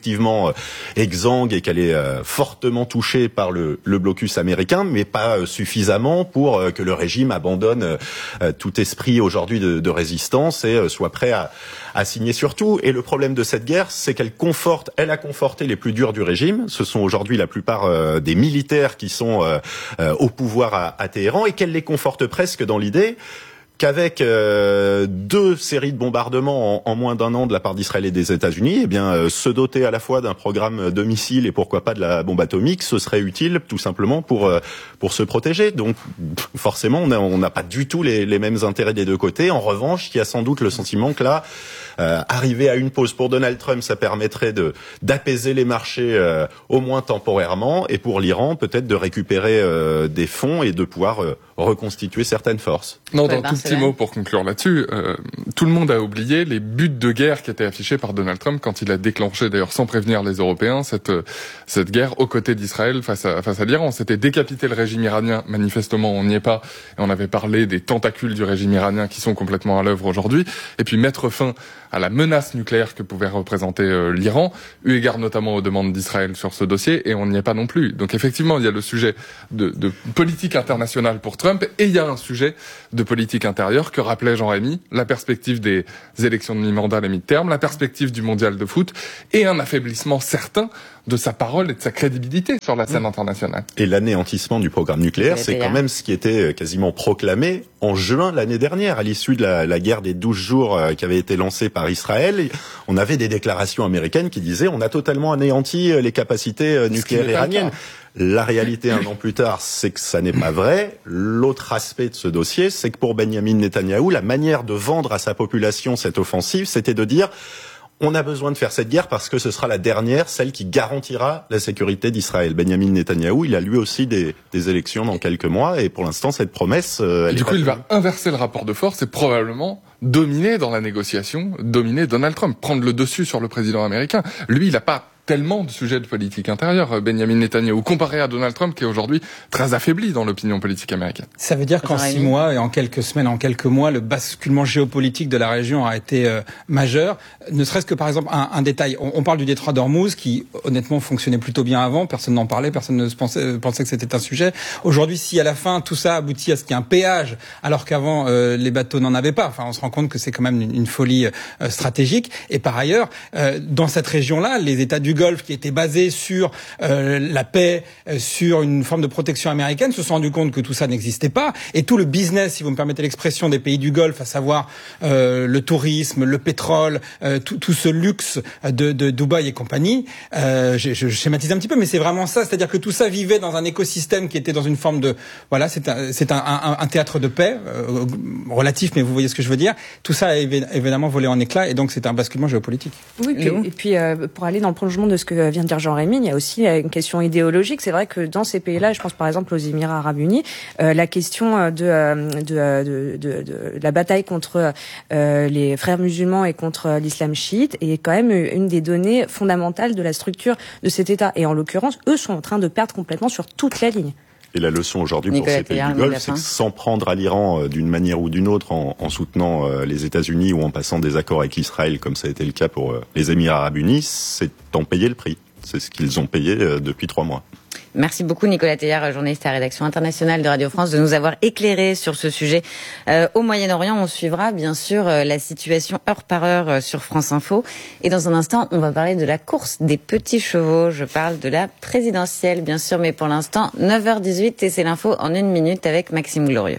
effectivement euh, exsangue et qu'elle est euh, fortement touchée par le, le blocus américain, mais pas euh, suffisamment pour euh, que le régime abandonne euh, tout esprit aujourd'hui de, de résistance et euh, soit prêt à, à signer sur tout. Et le problème de cette guerre, c'est qu'elle conforte, elle a conforté les plus durs du régime. Ce sont aujourd'hui la plupart euh, des militaires qui sont euh, euh, au pouvoir à, à Téhéran, et qu'elle les conforte presque dans l'idée qu'avec euh, deux séries de bombardements en, en moins d'un an de la part d'Israël et des États-Unis, eh bien, euh, se doter à la fois d'un programme de missiles et pourquoi pas de la bombe atomique, ce serait utile tout simplement pour euh, pour se protéger. Donc, forcément, on n'a on n'a pas du tout les, les mêmes intérêts des deux côtés. En revanche, il y a sans doute le sentiment que là, euh, arriver à une pause pour Donald Trump, ça permettrait de d'apaiser les marchés euh, au moins temporairement, et pour l'Iran, peut-être de récupérer euh, des fonds et de pouvoir euh, reconstituer certaines forces. Non, d'un tout petit mot pour conclure là-dessus, euh, tout le monde a oublié les buts de guerre qui étaient affichés par Donald Trump quand il a déclenché, d'ailleurs sans prévenir les Européens, cette cette guerre aux côtés d'Israël face à face à l'Iran. C'était décapiter le régime iranien. Manifestement, on n'y est pas, et on avait parlé des tentacules du régime iranien qui sont complètement à l'œuvre aujourd'hui, et puis mettre fin à la menace nucléaire que pouvait représenter euh, l'Iran, eu égard notamment aux demandes d'Israël sur ce dossier, et on n'y est pas non plus. Donc effectivement, il y a le sujet de, de politique internationale pour Trump, et il y a un sujet de politique intérieure que rappelait Jean-Rémy, la perspective des élections de mi-mandat, les mi-termes, la perspective du mondial de foot, et un affaiblissement certain de sa parole et de sa crédibilité sur la scène internationale. Et l'anéantissement du programme nucléaire, c'est quand même ce qui était quasiment proclamé en juin l'année dernière, à l'issue de la, la guerre des douze jours euh, qui avait été lancée par Israël. On avait des déclarations américaines qui disaient on a totalement anéanti les capacités euh, nucléaires iraniennes. La réalité, un an plus tard, c'est que ça n'est pas vrai. L'autre aspect de ce dossier, c'est que pour Benyamin Netanyahou, la manière de vendre à sa population cette offensive, c'était de dire on a besoin de faire cette guerre parce que ce sera la dernière, celle qui garantira la sécurité d'Israël. Benyamin Netanyahou, il a lui aussi des, des élections dans quelques mois, et pour l'instant, cette promesse... Euh, elle du est coup, pas il va inverser le rapport de force et probablement dominer dans la négociation, dominer Donald Trump, prendre le dessus sur le président américain. Lui, il n'a pas tellement de sujets de politique intérieure, Benyamin Netanyahou, comparé à Donald Trump, qui est aujourd'hui très affaibli dans l'opinion politique américaine. Ça veut dire qu'en six mois et en quelques semaines, en quelques mois, le basculement géopolitique de la région a été euh, majeur. Ne serait-ce que, par exemple, un, un détail. On, on parle du détroit d'Ormuz, qui, honnêtement, fonctionnait plutôt bien avant. Personne n'en parlait, personne ne pensait, pensait que c'était un sujet. Aujourd'hui, si à la fin, tout ça aboutit à ce qu'il y ait un péage, alors qu'avant, euh, les bateaux n'en avaient pas, enfin, on se rend compte que c'est quand même une, une folie euh, stratégique. Et par ailleurs, euh, dans cette région-là, les États du Golfe, qui étaient basés sur euh, la paix, euh, sur une forme de protection américaine, se sont rendus compte que tout ça n'existait pas. Et tout le business, si vous me permettez l'expression, des pays du Golfe, à savoir euh, le tourisme, le pétrole, euh, tout, tout ce luxe de, de Dubaï et compagnie, euh, je, je schématise un petit peu, mais c'est vraiment ça. C'est-à-dire que tout ça vivait dans un écosystème qui était dans une forme de... Voilà, c'est un, c'est un, un, un théâtre de paix, euh, relatif, mais vous voyez ce que je veux dire. Tout ça a évidemment volé en éclats, et donc c'est un basculement géopolitique. Oui, puis, et puis euh, pour aller dans le prolongement de ce que vient de dire Jean-Rémy, il y a aussi une question idéologique. C'est vrai que dans ces pays-là, je pense par exemple aux Émirats Arabes Unis, euh, la question de, de, de, de, de la bataille contre euh, les frères musulmans et contre l'islam chiite est quand même une des données fondamentales de la structure de cet État. Et en l'occurrence, eux sont en train de perdre complètement sur toute la ligne. Et la leçon aujourd'hui pour Nicolas ces pays Théard, du Golfe, c'est que s'en prendre à l'Iran euh, d'une manière ou d'une autre, en, en soutenant euh, les États-Unis ou en passant des accords avec Israël, comme ça a été le cas pour euh, les Émirats Arabes Unis, c'est en payer le prix. C'est ce qu'ils ont payé euh, depuis trois mois. Merci beaucoup Nicolas Théard, journaliste à la rédaction internationale de Radio France, de nous avoir éclairé sur ce sujet. Euh, au Moyen-Orient, on suivra bien sûr euh, la situation heure par heure euh, sur France Info. Et dans un instant, on va parler de la course des petits chevaux. Je parle de la présidentielle, bien sûr, mais pour l'instant, neuf heures dix-huit et c'est l'info en une minute avec Maxime Glorieux.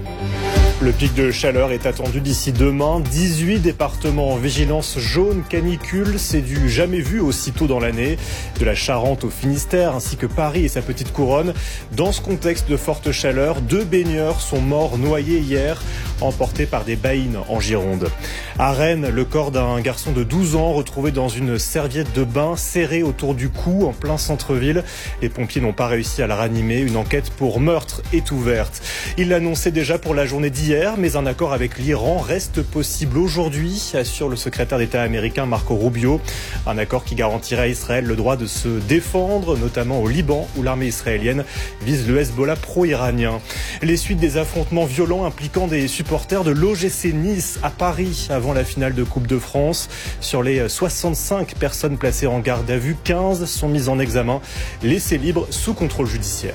Le pic de chaleur est attendu d'ici demain. dix-huit départements en vigilance jaune canicule. C'est du jamais vu aussitôt dans l'année. De la Charente au Finistère, ainsi que Paris et sa petite couronne. Dans ce contexte de forte chaleur, deux baigneurs sont morts noyés hier, emportés par des baïnes en Gironde. À Rennes, le corps d'un garçon de douze ans retrouvé dans une serviette de bain serrée autour du cou en plein centre-ville. Les pompiers n'ont pas réussi à la ranimer. Une enquête pour meurtre est ouverte. Il l'annonçait déjà pour la journée d'hier. Mais un accord avec l'Iran reste possible aujourd'hui, assure le secrétaire d'État américain Marco Rubio. Un accord qui garantirait à Israël le droit de se défendre, notamment au Liban, où l'armée israélienne vise le Hezbollah pro-iranien. Les suites des affrontements violents impliquant des supporters supporters de l'O G C Nice à Paris avant la finale de Coupe de France. Sur les soixante-cinq personnes placées en garde à vue, quinze sont mises en examen, laissées libres sous contrôle judiciaire.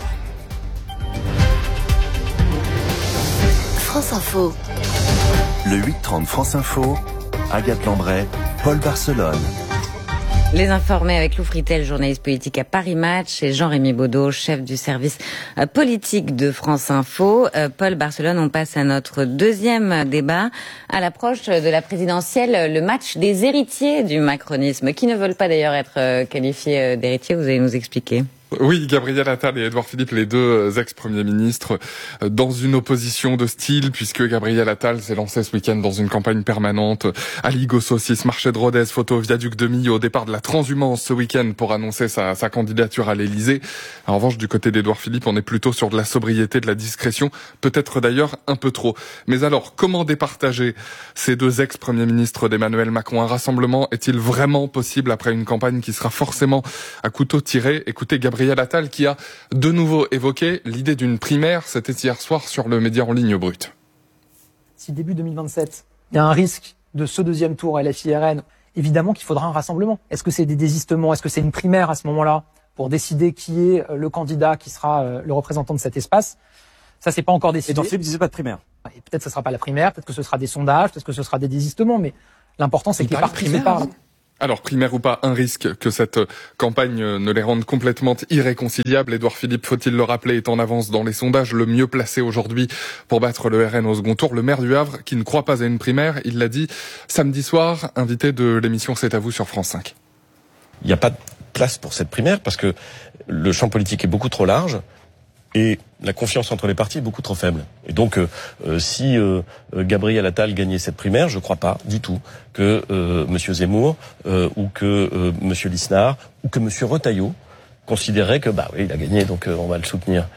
France Info. Le huit trente France Info, Agathe Lambray, Paul Barcelone. Les informés avec Lou Fritel, journaliste politique à Paris Match, et Jean-Rémy Baudot, chef du service politique de France Info. Euh, Paul Barcelone, on passe à notre deuxième débat. À l'approche de la présidentielle, le match des héritiers du macronisme, qui ne veulent pas d'ailleurs être qualifiés d'héritiers, vous allez nous expliquer. Oui, Gabriel Attal et Édouard Philippe, les deux ex-premiers ministres, dans une opposition de style, puisque Gabriel Attal s'est lancé ce week-end dans une campagne permanente à Ligo Saucisse, marché de Rodez, photo viaduc de Millau, au départ de la transhumance ce week-end pour annoncer sa, sa candidature à l'Élysée. En revanche, du côté d'Édouard Philippe, on est plutôt sur de la sobriété, de la discrétion, peut-être d'ailleurs un peu trop. Mais alors, comment départager ces deux ex-premiers ministres d'Emmanuel Macron? Un rassemblement est-il vraiment possible après une campagne qui sera forcément à couteau tiré? Écoutez, Gabriel Gabriel Attal qui a de nouveau évoqué l'idée d'une primaire, c'était hier soir sur le Média en ligne brut. Si début deux mille vingt-sept, il y a un risque de ce deuxième tour L F I R N, évidemment qu'il faudra un rassemblement. Est-ce que c'est des désistements? Est-ce que c'est une primaire à ce moment-là pour décider qui est le candidat qui sera le représentant de cet espace? Ça, c'est pas encore décidé. Et dans Philippe disait pas de primaire. Et peut-être que ce sera pas la primaire, peut-être que ce sera des sondages, peut-être que ce sera des désistements, mais l'important c'est que les partis se parlent. Alors, primaire ou pas, un risque que cette campagne ne les rende complètement irréconciliables. Édouard Philippe, faut-il le rappeler, est en avance dans les sondages, le mieux placé aujourd'hui pour battre le R N au second tour. Le maire du Havre, qui ne croit pas à une primaire, il l'a dit samedi soir, invité de l'émission C'est à vous sur France cinq. Il n'y a pas de place pour cette primaire parce que le champ politique est beaucoup trop large et la confiance entre les partis est beaucoup trop faible. Et donc, euh, euh, si euh, Gabriel Attal gagnait cette primaire, je ne crois pas du tout que euh, M. Zemmour euh, ou que euh, M. Lisnard ou que M. Retailleau considéraient que bah oui, il a gagné, donc euh, on va le soutenir.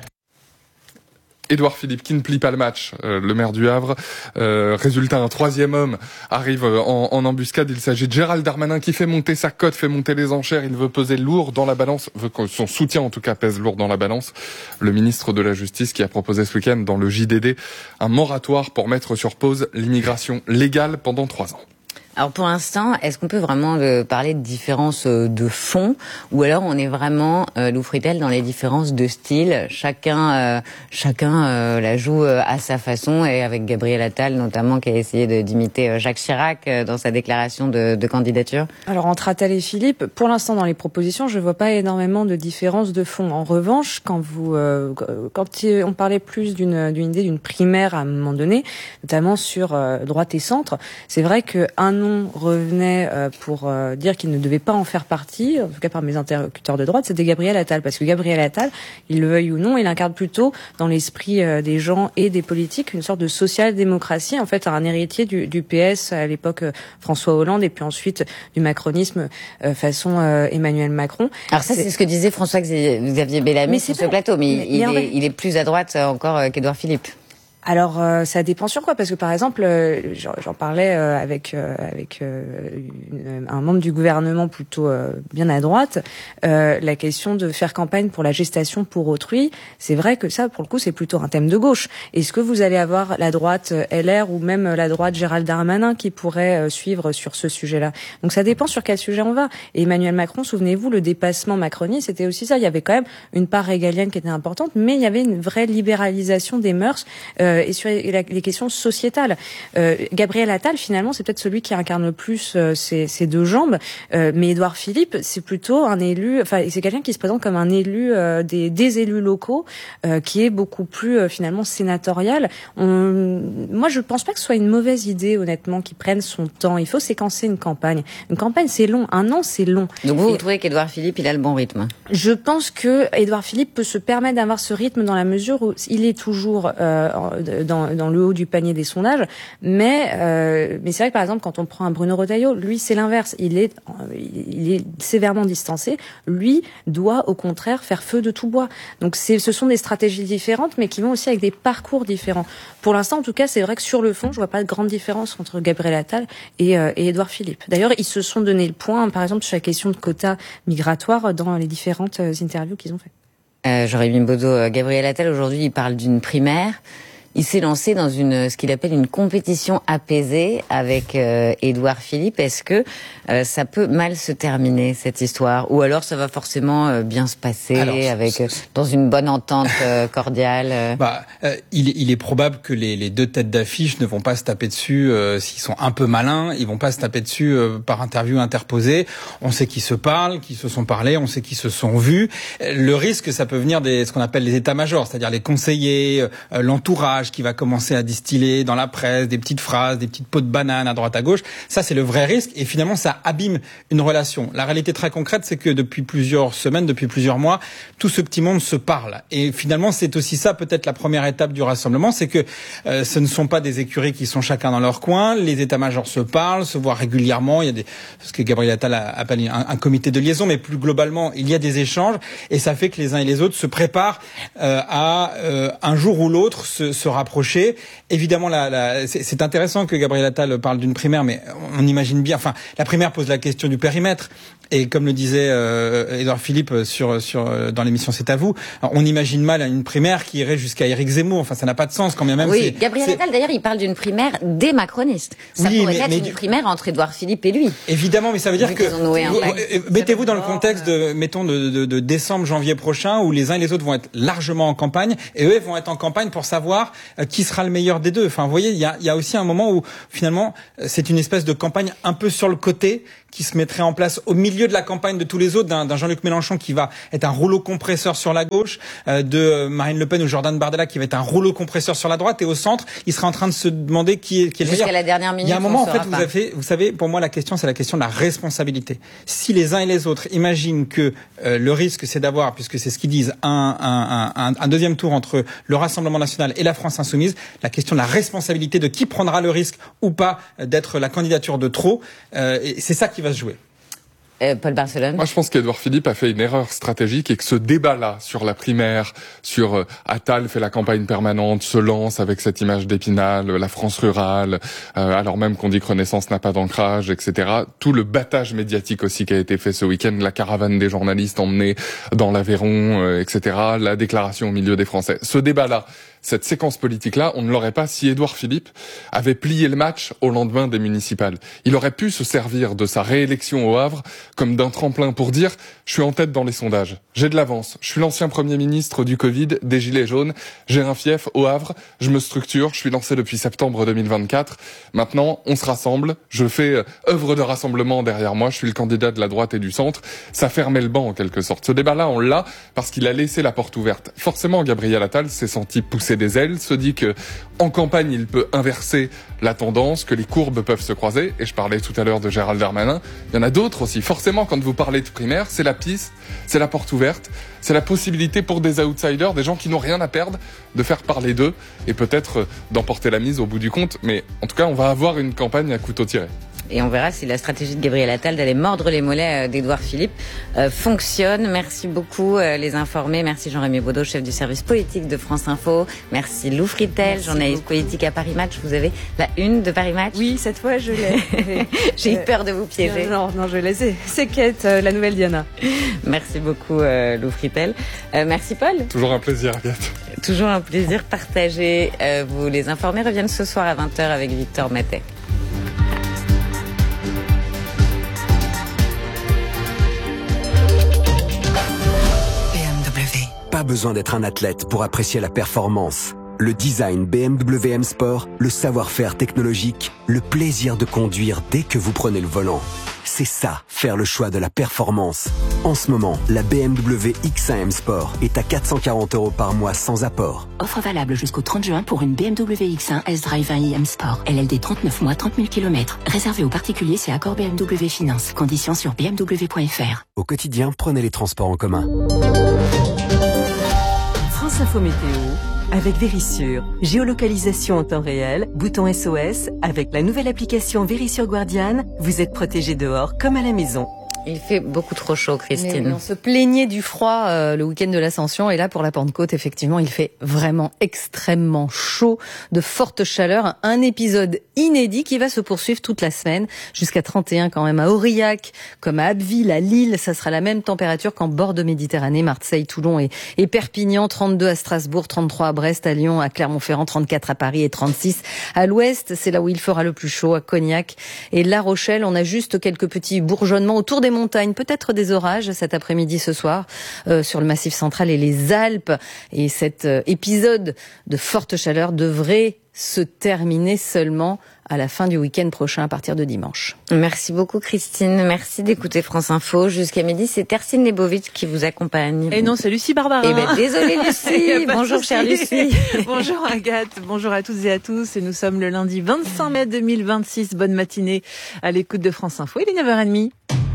Édouard Philippe qui ne plie pas le match, euh, le maire du Havre. Euh, résultat, un troisième homme arrive en, en embuscade. Il s'agit de Gérald Darmanin qui fait monter sa cote, fait monter les enchères. Il veut peser lourd dans la balance, veut que son soutien en tout cas pèse lourd dans la balance. Le ministre de la Justice qui a proposé ce week-end dans le J D D un moratoire pour mettre sur pause l'immigration légale pendant trois ans. Alors pour l'instant, est-ce qu'on peut vraiment euh, parler de différences euh, de fond, ou alors on est vraiment, euh, Lou Fritel, dans les différences de style? Chacun, euh, chacun euh, la joue euh, à sa façon, et avec Gabriel Attal notamment qui a essayé de, d'imiter euh, Jacques Chirac euh, dans sa déclaration de, de candidature. Alors entre Attal et Philippe, pour l'instant dans les propositions, je vois pas énormément de différences de fond. En revanche, quand vous, euh, quand on parlait plus d'une, d'une idée d'une primaire à un moment donné, notamment sur euh, droite et centre, c'est vrai que un nom revenait euh, pour euh, dire qu'il ne devait pas en faire partie, en tout cas par mes interlocuteurs de droite, c'était Gabriel Attal. Parce que Gabriel Attal, il le veuille ou non, il incarne plutôt dans l'esprit euh, des gens et des politiques une sorte de social-démocratie, en fait un héritier du, du P S à l'époque euh, François Hollande, et puis ensuite du macronisme euh, façon euh, Emmanuel Macron. Alors ça, c'est, c'est ce que disait François-Xavier Bellamy sur ce plateau, mais, mais il, est, il est plus à droite encore euh, qu'Édouard Philippe. Alors euh, ça dépend sur quoi, parce que par exemple euh, j'en, j'en parlais euh, avec euh, avec euh, une, un membre du gouvernement plutôt euh, bien à droite, euh, la question de faire campagne pour la gestation pour autrui, c'est vrai que ça pour le coup c'est plutôt un thème de gauche. Est-ce que vous allez avoir la droite L R ou même la droite Gérald Darmanin qui pourrait euh, suivre sur ce sujet-là? Donc ça dépend sur quel sujet on va. Et Emmanuel Macron, souvenez-vous, le dépassement macroniste, c'était aussi ça. Il y avait quand même une part régalienne qui était importante, mais il y avait une vraie libéralisation des mœurs. Euh, et sur les questions sociétales. Euh, Gabriel Attal, finalement, c'est peut-être celui qui incarne le plus euh, ces, ces deux jambes, euh, mais Édouard Philippe, c'est plutôt un élu, enfin, c'est quelqu'un qui se présente comme un élu euh, des, des élus locaux, euh, qui est beaucoup plus, euh, finalement, sénatorial. On... Moi, je pense pas que ce soit une mauvaise idée, honnêtement, qu'il prenne son temps. Il faut séquencer une campagne. Une campagne, c'est long. Un an, c'est long. Donc vous, et... vous trouvez qu'Édouard Philippe, il a le bon rythme? Je pense que Édouard Philippe peut se permettre d'avoir ce rythme dans la mesure où il est toujours euh, dans, dans le haut du panier des sondages, mais euh, mais c'est vrai que par exemple quand on prend un Bruno Retailleau, lui c'est l'inverse, il est il est sévèrement distancé, lui doit au contraire faire feu de tout bois. Donc c'est ce sont des stratégies différentes, mais qui vont aussi avec des parcours différents. Pour l'instant en tout cas, c'est vrai que sur le fond, je vois pas de grande différence entre Gabriel Attal et euh, et Édouard Philippe. D'ailleurs, ils se sont donné le point, par exemple sur la question de quotas migratoires dans les différentes interviews qu'ils ont fait. Euh, Jean-Rémy Baudot, Gabriel Attal aujourd'hui, il parle d'une primaire. il s'est lancé dans une ce qu'il appelle une compétition apaisée avec euh, Édouard Philippe. Est-ce que euh, ça peut mal se terminer cette histoire, ou alors ça va forcément euh, bien se passer alors, avec euh, dans une bonne entente euh, cordiale euh... Bah, euh, il, il est probable que les, les deux têtes d'affiche ne vont pas se taper dessus euh, s'ils sont un peu malins. Ils vont pas se taper dessus euh, par interview interposée. On sait qu'ils se parlent, qu'ils se sont parlé, on sait qu'ils se sont vus. Le risque, ça peut venir des ce qu'on appelle les états-majors, c'est-à-dire les conseillers, euh, l'entourage qui va commencer à distiller dans la presse des petites phrases, des petites pots de banane à droite à gauche. Ça, c'est le vrai risque, et finalement, ça abîme une relation. La réalité très concrète, c'est que depuis plusieurs semaines, depuis plusieurs mois, tout ce petit monde se parle. Et finalement, c'est aussi ça, peut-être la première étape du rassemblement, c'est que euh, ce ne sont pas des écuries qui sont chacun dans leur coin. Les états-majors se parlent, se voient régulièrement. Il y a des, ce que Gabriel Attal appelle un, un comité de liaison, mais plus globalement, il y a des échanges, et ça fait que les uns et les autres se préparent euh, à euh, un jour ou l'autre se, se rapprocher. Évidemment, la, la, c'est, c'est intéressant que Gabriel Attal parle d'une primaire, mais on imagine bien. Enfin, la primaire pose la question du périmètre, et comme le disait euh, Édouard Philippe sur sur dans l'émission C'est à vous, on imagine mal une primaire qui irait jusqu'à Éric Zemmour. Enfin, ça n'a pas de sens quand bien même. Oui, c'est, Gabriel c'est... Attal d'ailleurs, il parle d'une primaire des macronistes. Ça oui, pourrait mais, être mais une du... primaire entre Édouard Philippe et lui. Évidemment, mais ça veut dire que vous, mettez-vous dans le contexte de mettons de, de, de décembre, janvier prochain, où les uns et les autres vont être largement en campagne, et eux vont être en campagne pour savoir euh, qui sera le meilleur des deux. Enfin, vous voyez, il y a, il y a aussi un moment où finalement c'est une espèce de campagne un peu sur le côté qui se mettrait en place au milieu de la campagne de tous les autres, d'un, d'un Jean-Luc Mélenchon qui va être un rouleau compresseur sur la gauche, euh, de Marine Le Pen ou Jordan Bardella qui va être un rouleau compresseur sur la droite, et au centre, il sera en train de se demander qui est, qui est le meilleur. Jusqu'à la dernière minute. Il y a un moment, en fait, pas. vous avez, vous savez, pour moi, la question, c'est la question de la responsabilité. Si les uns et les autres imaginent que euh, le risque, c'est d'avoir, puisque c'est ce qu'ils disent, un, un, un, un deuxième tour entre le Rassemblement national et la France insoumise, la question de la responsabilité de qui prendra le risque ou pas d'être la candidature de trop, euh, et c'est ça qui va se jouer. Euh, Paul Barcelone. Moi, je pense qu'Édouard Philippe a fait une erreur stratégique, et que ce débat-là sur la primaire, sur euh, Attal fait la campagne permanente, se lance avec cette image d'Épinal, la France rurale, euh, alors même qu'on dit que Renaissance n'a pas d'ancrage, et cetera. Tout le battage médiatique aussi qui a été fait ce week-end, la caravane des journalistes emmenés dans l'Aveyron, euh, et cetera. La déclaration au milieu des Français. Ce débat-là, cette séquence politique-là, on ne l'aurait pas si Édouard Philippe avait plié le match au lendemain des municipales. Il aurait pu se servir de sa réélection au Havre comme d'un tremplin pour dire « je suis en tête dans les sondages, j'ai de l'avance, je suis l'ancien Premier ministre du Covid, des Gilets jaunes, j'ai un fief au Havre, je me structure, je suis lancé depuis septembre deux mille vingt-quatre, maintenant on se rassemble, je fais œuvre de rassemblement derrière moi, je suis le candidat de la droite et du centre ». Ça fermait le banc en quelque sorte. Ce débat-là, on l'a parce qu'il a laissé la porte ouverte. Forcément, Gabriel Attal s'est senti poussé des ailes, se dit que en campagne il peut inverser la tendance, que les courbes peuvent se croiser, et je parlais tout à l'heure de Gérald Darmanin, il y en a d'autres aussi. Forcément, quand vous parlez de primaire, c'est la piste, c'est la porte ouverte, c'est la possibilité pour des outsiders, des gens qui n'ont rien à perdre, de faire parler d'eux, et peut-être d'emporter la mise au bout du compte, mais en tout cas on va avoir une campagne à couteau tiré. Et on verra si la stratégie de Gabriel Attal d'aller mordre les mollets d'Édouard Philippe euh, fonctionne. Merci beaucoup euh, les informés. Merci Jean-Rémy Baudot, chef du service politique de France Info. Merci Lou Fritel, Merci journaliste beaucoup. politique à Paris Match. Vous avez la une de Paris Match? Oui, cette fois je l'ai. J'ai eu peur de vous piéger. Non, non, je les ai. C'est Kate, euh, la nouvelle Diana. Merci beaucoup euh, Lou Fritel. Euh, merci Paul. Toujours un plaisir, Agathe. Toujours un plaisir partagé. Euh, vous les informés reviennent ce soir à vingt heures avec Victor Matet. Pas besoin d'être un athlète pour apprécier la performance. Le design B M W M Sport, le savoir-faire technologique, le plaisir de conduire dès que vous prenez le volant. C'est ça, faire le choix de la performance. En ce moment, la B M W X un M Sport est à quatre cent quarante euros par mois sans apport. Offre valable jusqu'au trente juin pour une B M W X un S-Drive un i M Sport. L L D trente-neuf mois, trente mille kilomètres. Réservé aux particuliers, c'est accord B M W Finance. Conditions sur b m w point f r. Au quotidien, prenez les transports en commun. France Info Météo avec Vérissure. Géolocalisation en temps réel, bouton S O S. Avec la nouvelle application Vérissure Guardian, vous êtes protégé dehors comme à la maison. Il fait beaucoup trop chaud, Christine. Mais on se plaignait du froid euh, le week-end de l'Ascension, et là pour la Pentecôte, effectivement, il fait vraiment extrêmement chaud, de fortes chaleurs. Un épisode inédit qui va se poursuivre toute la semaine, jusqu'à trente et un quand même à Aurillac, comme à Abbeville, à Lille. Ça sera la même température qu'en bord de Méditerranée, Marseille, Toulon et, et Perpignan. trente-deux à Strasbourg, trente-trois à Brest, à Lyon, à Clermont-Ferrand, trente-quatre à Paris et trente-six à l'ouest. C'est là où il fera le plus chaud, à Cognac et La Rochelle. On a juste quelques petits bourgeonnements autour des montagnes, peut-être des orages cet après-midi, ce soir, euh, sur le Massif central et les Alpes. Et cet euh, épisode de forte chaleur devrait se terminer seulement à la fin du week-end prochain, à partir de dimanche. Merci beaucoup, Christine. Merci d'écouter France Info. Jusqu'à midi, c'est Tercine Lebovitch qui vous accompagne. Et non, c'est Lucie Barbarin. Eh ben, désolée, Lucie. Bonjour, chère Lucie. Bonjour, Agathe. Bonjour à toutes et à tous. Et nous sommes le lundi vingt-cinq mai deux mille vingt-six. Bonne matinée à l'écoute de France Info. Il est neuf heures trente.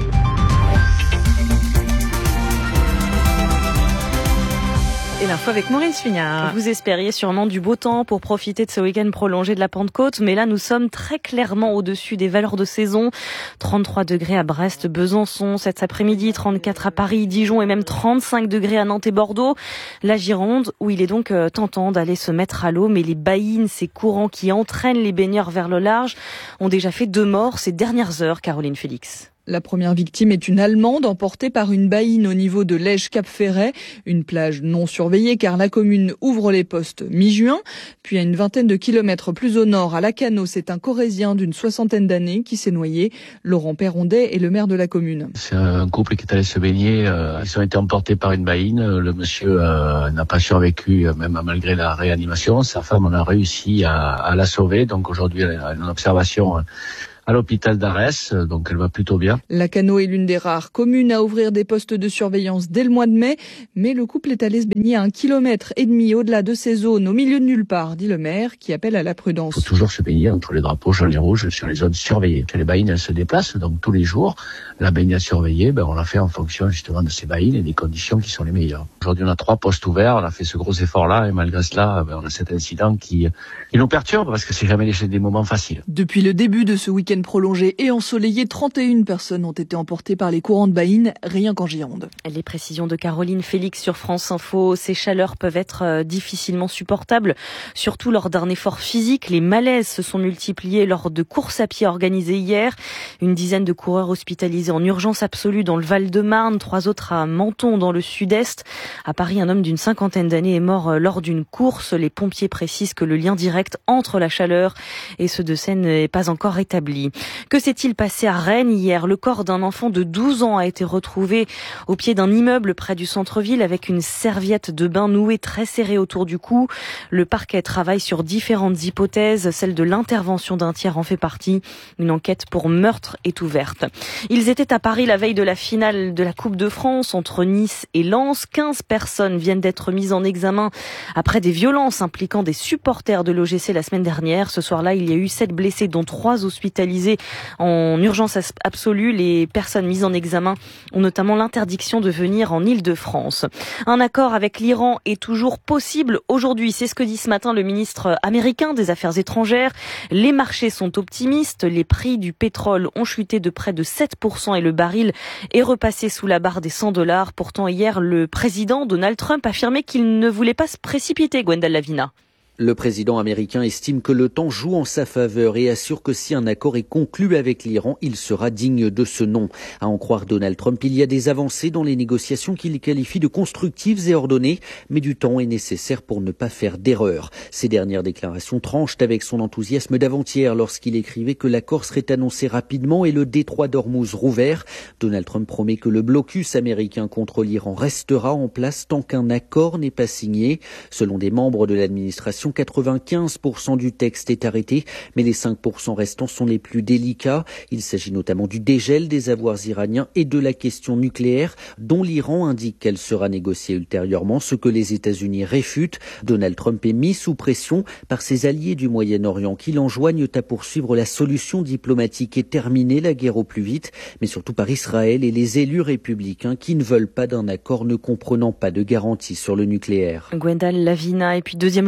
Et l'info avec Maureen Suignard. Vous espériez sûrement du beau temps pour profiter de ce week-end prolongé de la Pentecôte, mais là nous sommes très clairement au-dessus des valeurs de saison. trente-trois degrés à Brest, Besançon, cet après-midi, trente-quatre à Paris, Dijon et même trente-cinq degrés à Nantes et Bordeaux. La Gironde, où il est donc tentant d'aller se mettre à l'eau, mais les baïnes, ces courants qui entraînent les baigneurs vers le large, ont déjà fait deux morts ces dernières heures, Caroline Félix. La première victime est une Allemande emportée par une baïne au niveau de Lège-Cap-Ferret, une plage non surveillée car la commune ouvre les postes mi-juin. Puis à une vingtaine de kilomètres plus au nord, à Lacanau, c'est un Corrézien d'une soixantaine d'années qui s'est noyé. Laurent Perrondet est le maire de la commune. C'est un couple qui est allé se baigner. Euh, ils ont été emportés par une baïne. Le monsieur euh, n'a pas survécu, même malgré la réanimation. Sa femme, on a réussi à, à la sauver. Donc aujourd'hui, elle est en observation à l'hôpital d'Arès, donc elle va plutôt bien. Lacanau est l'une des rares communes à ouvrir des postes de surveillance dès le mois de mai, mais le couple est allé se baigner à un kilomètre et demi au-delà de ces zones, au milieu de nulle part, dit le maire, qui appelle à la prudence. Il faut toujours se baigner entre les drapeaux jaunes et rouges sur les zones surveillées. Les baïnes, elles se déplacent, donc tous les jours, la baignade surveillée, ben, on l'a fait en fonction justement de ces baïnes et des conditions qui sont les meilleures. Aujourd'hui, on a trois postes ouverts, on a fait ce gros effort-là, et malgré cela, ben, on a cet incident qui, qui nous perturbe, parce que c'est jamais des moments faciles. Depuis le début de ce week-end prolongé et ensoleillé, trente et une personnes ont été emportées par les courants de baïnes, rien qu'en Gironde. Les précisions de Caroline Félix sur France Info. Ces chaleurs peuvent être difficilement supportables, surtout lors d'un effort physique. Les malaises se sont multipliés lors de courses à pied organisées hier. Une dizaine de coureurs hospitalisés en urgence absolue dans le Val-de-Marne, trois autres à Menton dans le sud-est. À Paris, un homme d'une cinquantaine d'années est mort lors d'une course. Les pompiers précisent que le lien direct entre la chaleur et ceux de Seine n'est pas encore établi. Que s'est-il passé à Rennes hier? Le corps d'un enfant de douze ans a été retrouvé au pied d'un immeuble près du centre-ville avec une serviette de bain nouée très serrée autour du cou. Le parquet travaille sur différentes hypothèses. Celle de l'intervention d'un tiers en fait partie. Une enquête pour meurtre est ouverte. Ils étaient à Paris la veille de la finale de la Coupe de France entre Nice et Lens. quinze personnes viennent d'être mises en examen après des violences impliquant des supporters de l'O G C la semaine dernière. Ce soir-là, il y a eu sept blessés, dont trois hospitalisés en urgence absolue. Les personnes mises en examen ont notamment l'interdiction de venir en Île-de-France. Un accord avec l'Iran est toujours possible aujourd'hui. C'est ce que dit ce matin le ministre américain des Affaires étrangères. Les marchés sont optimistes. Les prix du pétrole ont chuté de près de sept pour cent et le baril est repassé sous la barre des cent dollars. Pourtant, hier, le président Donald Trump affirmait qu'il ne voulait pas se précipiter, Gwendal Lavina. Le président américain estime que le temps joue en sa faveur et assure que si un accord est conclu avec l'Iran, il sera digne de ce nom. À en croire Donald Trump, il y a des avancées dans les négociations qu'il qualifie de constructives et ordonnées, mais du temps est nécessaire pour ne pas faire d'erreur. Ces dernières déclarations tranchent avec son enthousiasme d'avant-hier lorsqu'il écrivait que l'accord serait annoncé rapidement et le détroit d'Ormuz rouvert. Donald Trump promet que le blocus américain contre l'Iran restera en place tant qu'un accord n'est pas signé. Selon des membres de l'administration, quatre-vingt-quinze pour cent du texte est arrêté, mais les cinq pour cent restants sont les plus délicats. Il s'agit notamment du dégel des avoirs iraniens et de la question nucléaire, dont l'Iran indique qu'elle sera négociée ultérieurement, ce que les États-Unis réfutent. Donald Trump est mis sous pression par ses alliés du Moyen-Orient qui l'enjoignent à poursuivre la solution diplomatique et terminer la guerre au plus vite, mais surtout par Israël et les élus républicains qui ne veulent pas d'un accord ne comprenant pas de garantie sur le nucléaire. Gwendal Lavina, et puis deuxième jour de tournée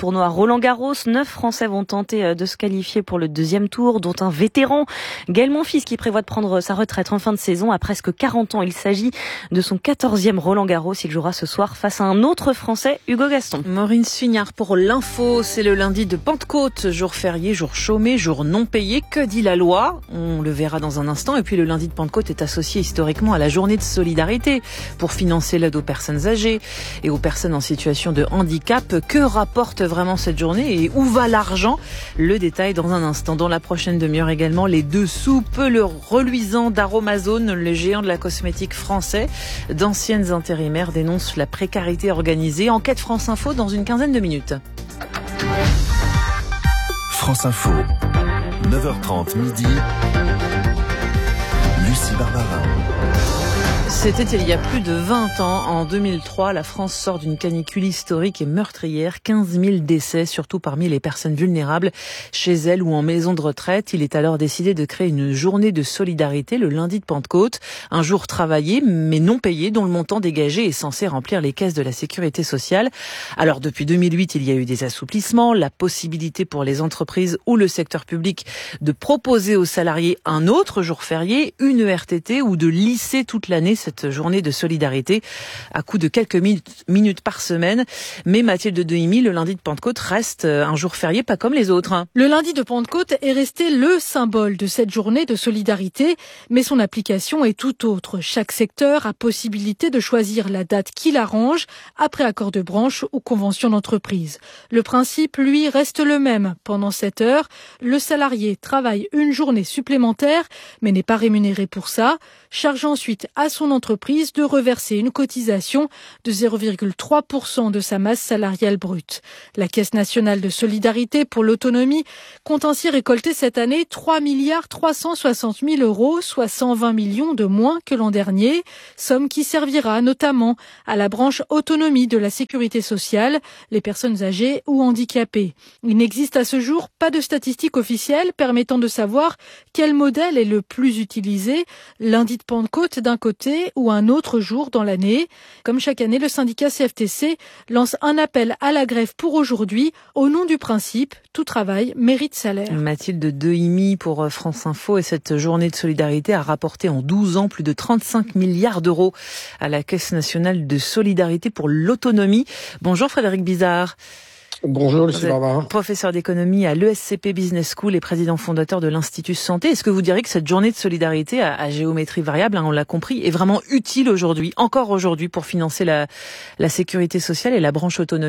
tournoi Roland-Garros. Neuf Français vont tenter de se qualifier pour le deuxième tour, dont un vétéran, Gaël Monfils, qui prévoit de prendre sa retraite en fin de saison à presque quarante ans. Il s'agit de son quatorzième Roland-Garros. Il jouera ce soir face à un autre Français, Hugo Gaston. Maureen Sugnard pour l'info. C'est le lundi de Pentecôte, jour férié, jour chômé, jour non payé. Que dit la loi? On le verra dans un instant. Et puis le lundi de Pentecôte est associé historiquement à la journée de solidarité pour financer l'aide aux personnes âgées et aux personnes en situation de handicap. Que rapporte vraiment cette journée et où va l'argent? Le détail dans un instant. Dans la prochaine demi-heure également, les dessous peu le reluisant d'Aromazone, le géant de la cosmétique français. D'anciennes intérimaires dénoncent la précarité organisée. Enquête France Info dans une quinzaine de minutes. France Info, neuf heures trente midi. Lucie Barbara. C'était il y a plus de vingt ans. En deux mille trois, la France sort d'une canicule historique et meurtrière. quinze mille décès, surtout parmi les personnes vulnérables, chez elles ou en maison de retraite. Il est alors décidé de créer une journée de solidarité le lundi de Pentecôte. Un jour travaillé, mais non payé, dont le montant dégagé est censé remplir les caisses de la sécurité sociale. Alors, depuis deux mille huit, il y a eu des assouplissements, la possibilité pour les entreprises ou le secteur public de proposer aux salariés un autre jour férié, une E R T T, ou de lisser toute l'année cette journée de solidarité à coût de quelques minutes, minutes par semaine. Mais Mathilde Dehimi, le lundi de Pentecôte reste un jour férié pas comme les autres. Le lundi de Pentecôte est resté le symbole de cette journée de solidarité, mais son application est tout autre. Chaque secteur a possibilité de choisir la date qui l'arrange, après accord de branche ou convention d'entreprise. Le principe, lui, reste le même. Pendant sept heures, le salarié travaille une journée supplémentaire, mais n'est pas rémunéré pour ça, charge ensuite à son entreprise de reverser une cotisation de zéro virgule trois pour cent de sa masse salariale brute. La Caisse nationale de solidarité pour l'autonomie compte ainsi récolter cette année trois milliards trois cent soixante mille euros, soit cent vingt millions de moins que l'an dernier, somme qui servira notamment à la branche autonomie de la sécurité sociale, les personnes âgées ou handicapées. Il n'existe à ce jour pas de statistiques officielles permettant de savoir quel modèle est le plus utilisé, lundi de Pentecôte d'un côté ou un autre jour dans l'année. Comme chaque année, le syndicat C F T C lance un appel à la grève pour aujourd'hui au nom du principe « Tout travail mérite salaire ». Mathilde Dehimi pour France Info. Et cette journée de solidarité a rapporté en douze ans plus de trente-cinq milliards d'euros à la Caisse nationale de solidarité pour l'autonomie. Bonjour Frédéric Bizard. Bonjour Lucie Barbara. Professeur d'économie à l'E S C P Business School et président fondateur de l'Institut Santé. Est-ce que vous diriez que cette journée de solidarité à, à géométrie variable, hein, on l'a compris, est vraiment utile aujourd'hui, encore aujourd'hui, pour financer la, la sécurité sociale et la branche autonomie ?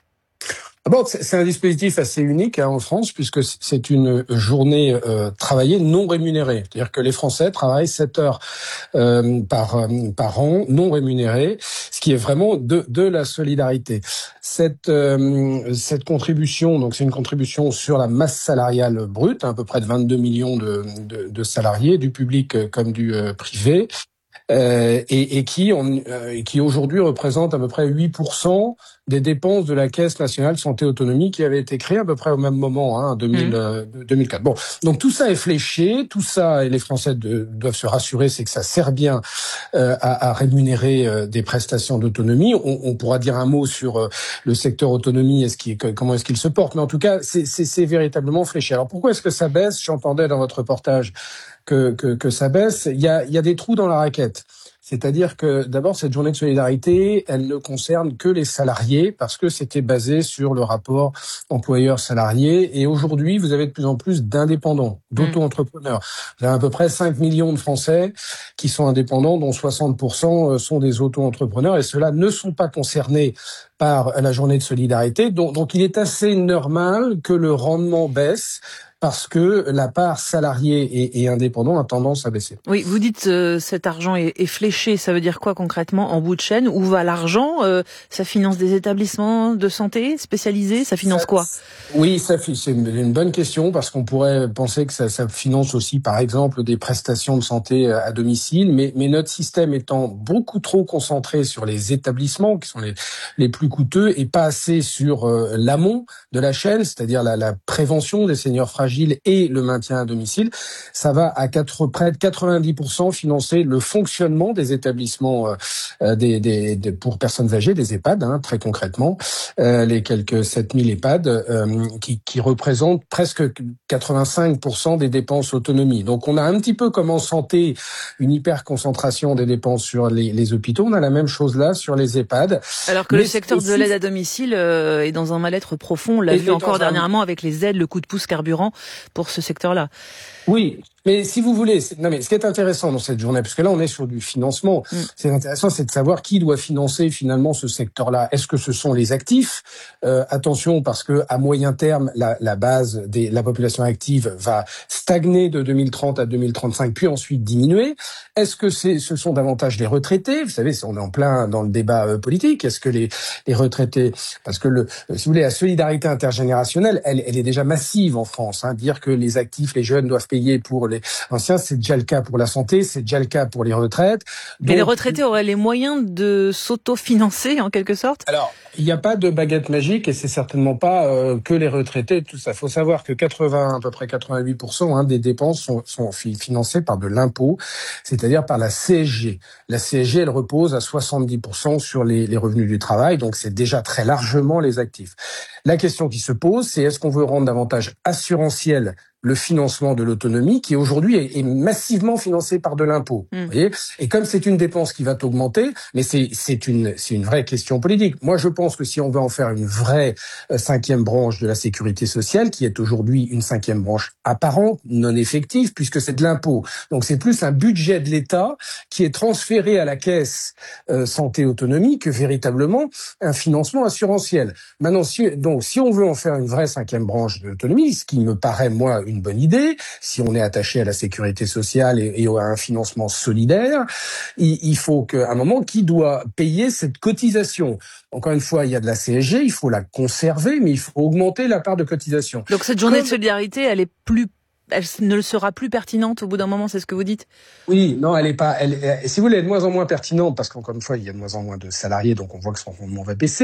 D'abord, c'est un dispositif assez unique hein, en France puisque c'est une journée euh, travaillée non rémunérée. C'est-à-dire que les Français travaillent sept heures euh, par par an non rémunérées, ce qui est vraiment de de la solidarité. Cette euh, cette contribution, donc c'est une contribution sur la masse salariale brute, à peu près de vingt-deux millions de, de, de salariés, du public comme du euh, privé. Euh, et, et qui, on, euh, qui aujourd'hui représente à peu près huit pour cent des dépenses de la Caisse nationale santé autonomie qui avait été créée à peu près au même moment, hein, en deux mille, mmh. euh, deux mille quatre. Bon, donc tout ça est fléché, tout ça, et les Français de, doivent se rassurer, c'est que ça sert bien euh, à, à rémunérer euh, des prestations d'autonomie. On, on pourra dire un mot sur euh, le secteur autonomie, est-ce qu'il, comment est-ce qu'il se porte, mais en tout cas, c'est, c'est, c'est véritablement fléché. Alors pourquoi est-ce que ça baisse ? J'entendais dans votre reportage que, que, que ça baisse. Il y a, il y a des trous dans la raquette. C'est-à-dire que d'abord cette journée de solidarité, elle ne concerne que les salariés parce que c'était basé sur le rapport employeur-salarié. Et aujourd'hui, vous avez de plus en plus d'indépendants, d'auto-entrepreneurs. Vous avez à peu près cinq millions de Français qui sont indépendants, dont soixante pour cent sont des auto-entrepreneurs. Et ceux-là ne sont pas concernés par la journée de solidarité. Donc, donc il est assez normal que le rendement baisse, parce que la part salariée et, et indépendant a tendance à baisser. Oui, vous dites euh, cet argent est, est fléché, ça veut dire quoi concrètement en bout de chaîne ? Où va l'argent ? euh, Ça finance des établissements de santé spécialisés ? Ça finance ça, quoi ? Oui, ça, c'est une bonne question parce qu'on pourrait penser que ça, ça finance aussi par exemple des prestations de santé à domicile, mais, mais notre système étant beaucoup trop concentré sur les établissements qui sont les, les plus coûteux et pas assez sur euh, l'amont de la chaîne, c'est-à-dire la, la prévention des seniors fragiles, fragiles et le maintien à domicile, ça va à quatre, près de quatre-vingt-dix pour cent financer le fonctionnement des établissements euh, des, des, des, pour personnes âgées, des EHPAD, hein, très concrètement, euh, les quelques sept mille EHPAD euh, qui, qui représentent presque quatre-vingt-cinq pour cent des dépenses autonomie. Donc on a un petit peu comme en santé une hyper-concentration des dépenses sur les, les hôpitaux, on a la même chose là sur les EHPAD. Alors que Mais le secteur aussi, de l'aide à domicile euh, est dans un mal-être profond, on l'a vu encore un... dernièrement avec les aides, le coup de pouce carburant pour ce secteur-là. Oui, mais si vous voulez, non mais ce qui est intéressant dans cette journée, parce que là on est sur du financement, mm. c'est intéressant, c'est de savoir qui doit financer finalement ce secteur-là. Est-ce que ce sont les actifs ? euh, Attention, parce que à moyen terme, la, la base de la population active va stagner de deux mille trente à deux mille trente-cinq, puis ensuite diminuer. Est-ce que c'est, ce sont davantage les retraités ? Vous savez, on est en plein dans le débat euh, politique. Est-ce que les, les retraités, parce que le, si vous voulez, la solidarité intergénérationnelle, elle, elle est déjà massive en France. Hein, dire que les actifs, les jeunes doivent payer pour les anciens, c'est déjà le cas pour la santé, c'est déjà le cas pour les retraites. Donc, mais les retraités auraient les moyens de s'autofinancer en quelque sorte ? Alors, il n'y a pas de baguette magique et c'est certainement pas euh, que les retraités, tout ça. Il faut savoir que quatre-vingts, à peu près quatre-vingt-huit pour cent hein, des dépenses sont, sont financées par de l'impôt, c'est-à-dire par la C S G. La C S G, elle repose à soixante-dix pour cent sur les, les revenus du travail, donc c'est déjà très largement les actifs. La question qui se pose, c'est est-ce qu'on veut rendre davantage assurantiel le financement de l'autonomie qui aujourd'hui est, est massivement financé par de l'impôt. Mmh. Vous voyez ? Et comme c'est une dépense qui va augmenter, mais c'est, c'est une, c'est une vraie question politique. Moi, je pense que si on veut en faire une vraie euh, cinquième branche de la sécurité sociale, qui est aujourd'hui une cinquième branche apparente, non effective, puisque c'est de l'impôt. Donc c'est plus un budget de l'État qui est transféré à la caisse euh, santé autonomie que véritablement un financement assurantiel. Maintenant, si, donc si on veut en faire une vraie cinquième branche de l'autonomie, ce qui me paraît moi une bonne idée, si on est attaché à la sécurité sociale et, et à un financement solidaire, il, il faut qu'à un moment, qui doit payer cette cotisation ? Encore une fois, il y a de la C S G, il faut la conserver, mais il faut augmenter la part de cotisation. Donc cette journée Comme... de solidarité, elle est plus elle ne sera plus pertinente au bout d'un moment, c'est ce que vous dites ? Oui, non, elle est pas. Elle, elle, si vous voulez, elle est de moins en moins pertinente parce qu'encore une fois, il y a de moins en moins de salariés, donc on voit que son rendement va baisser.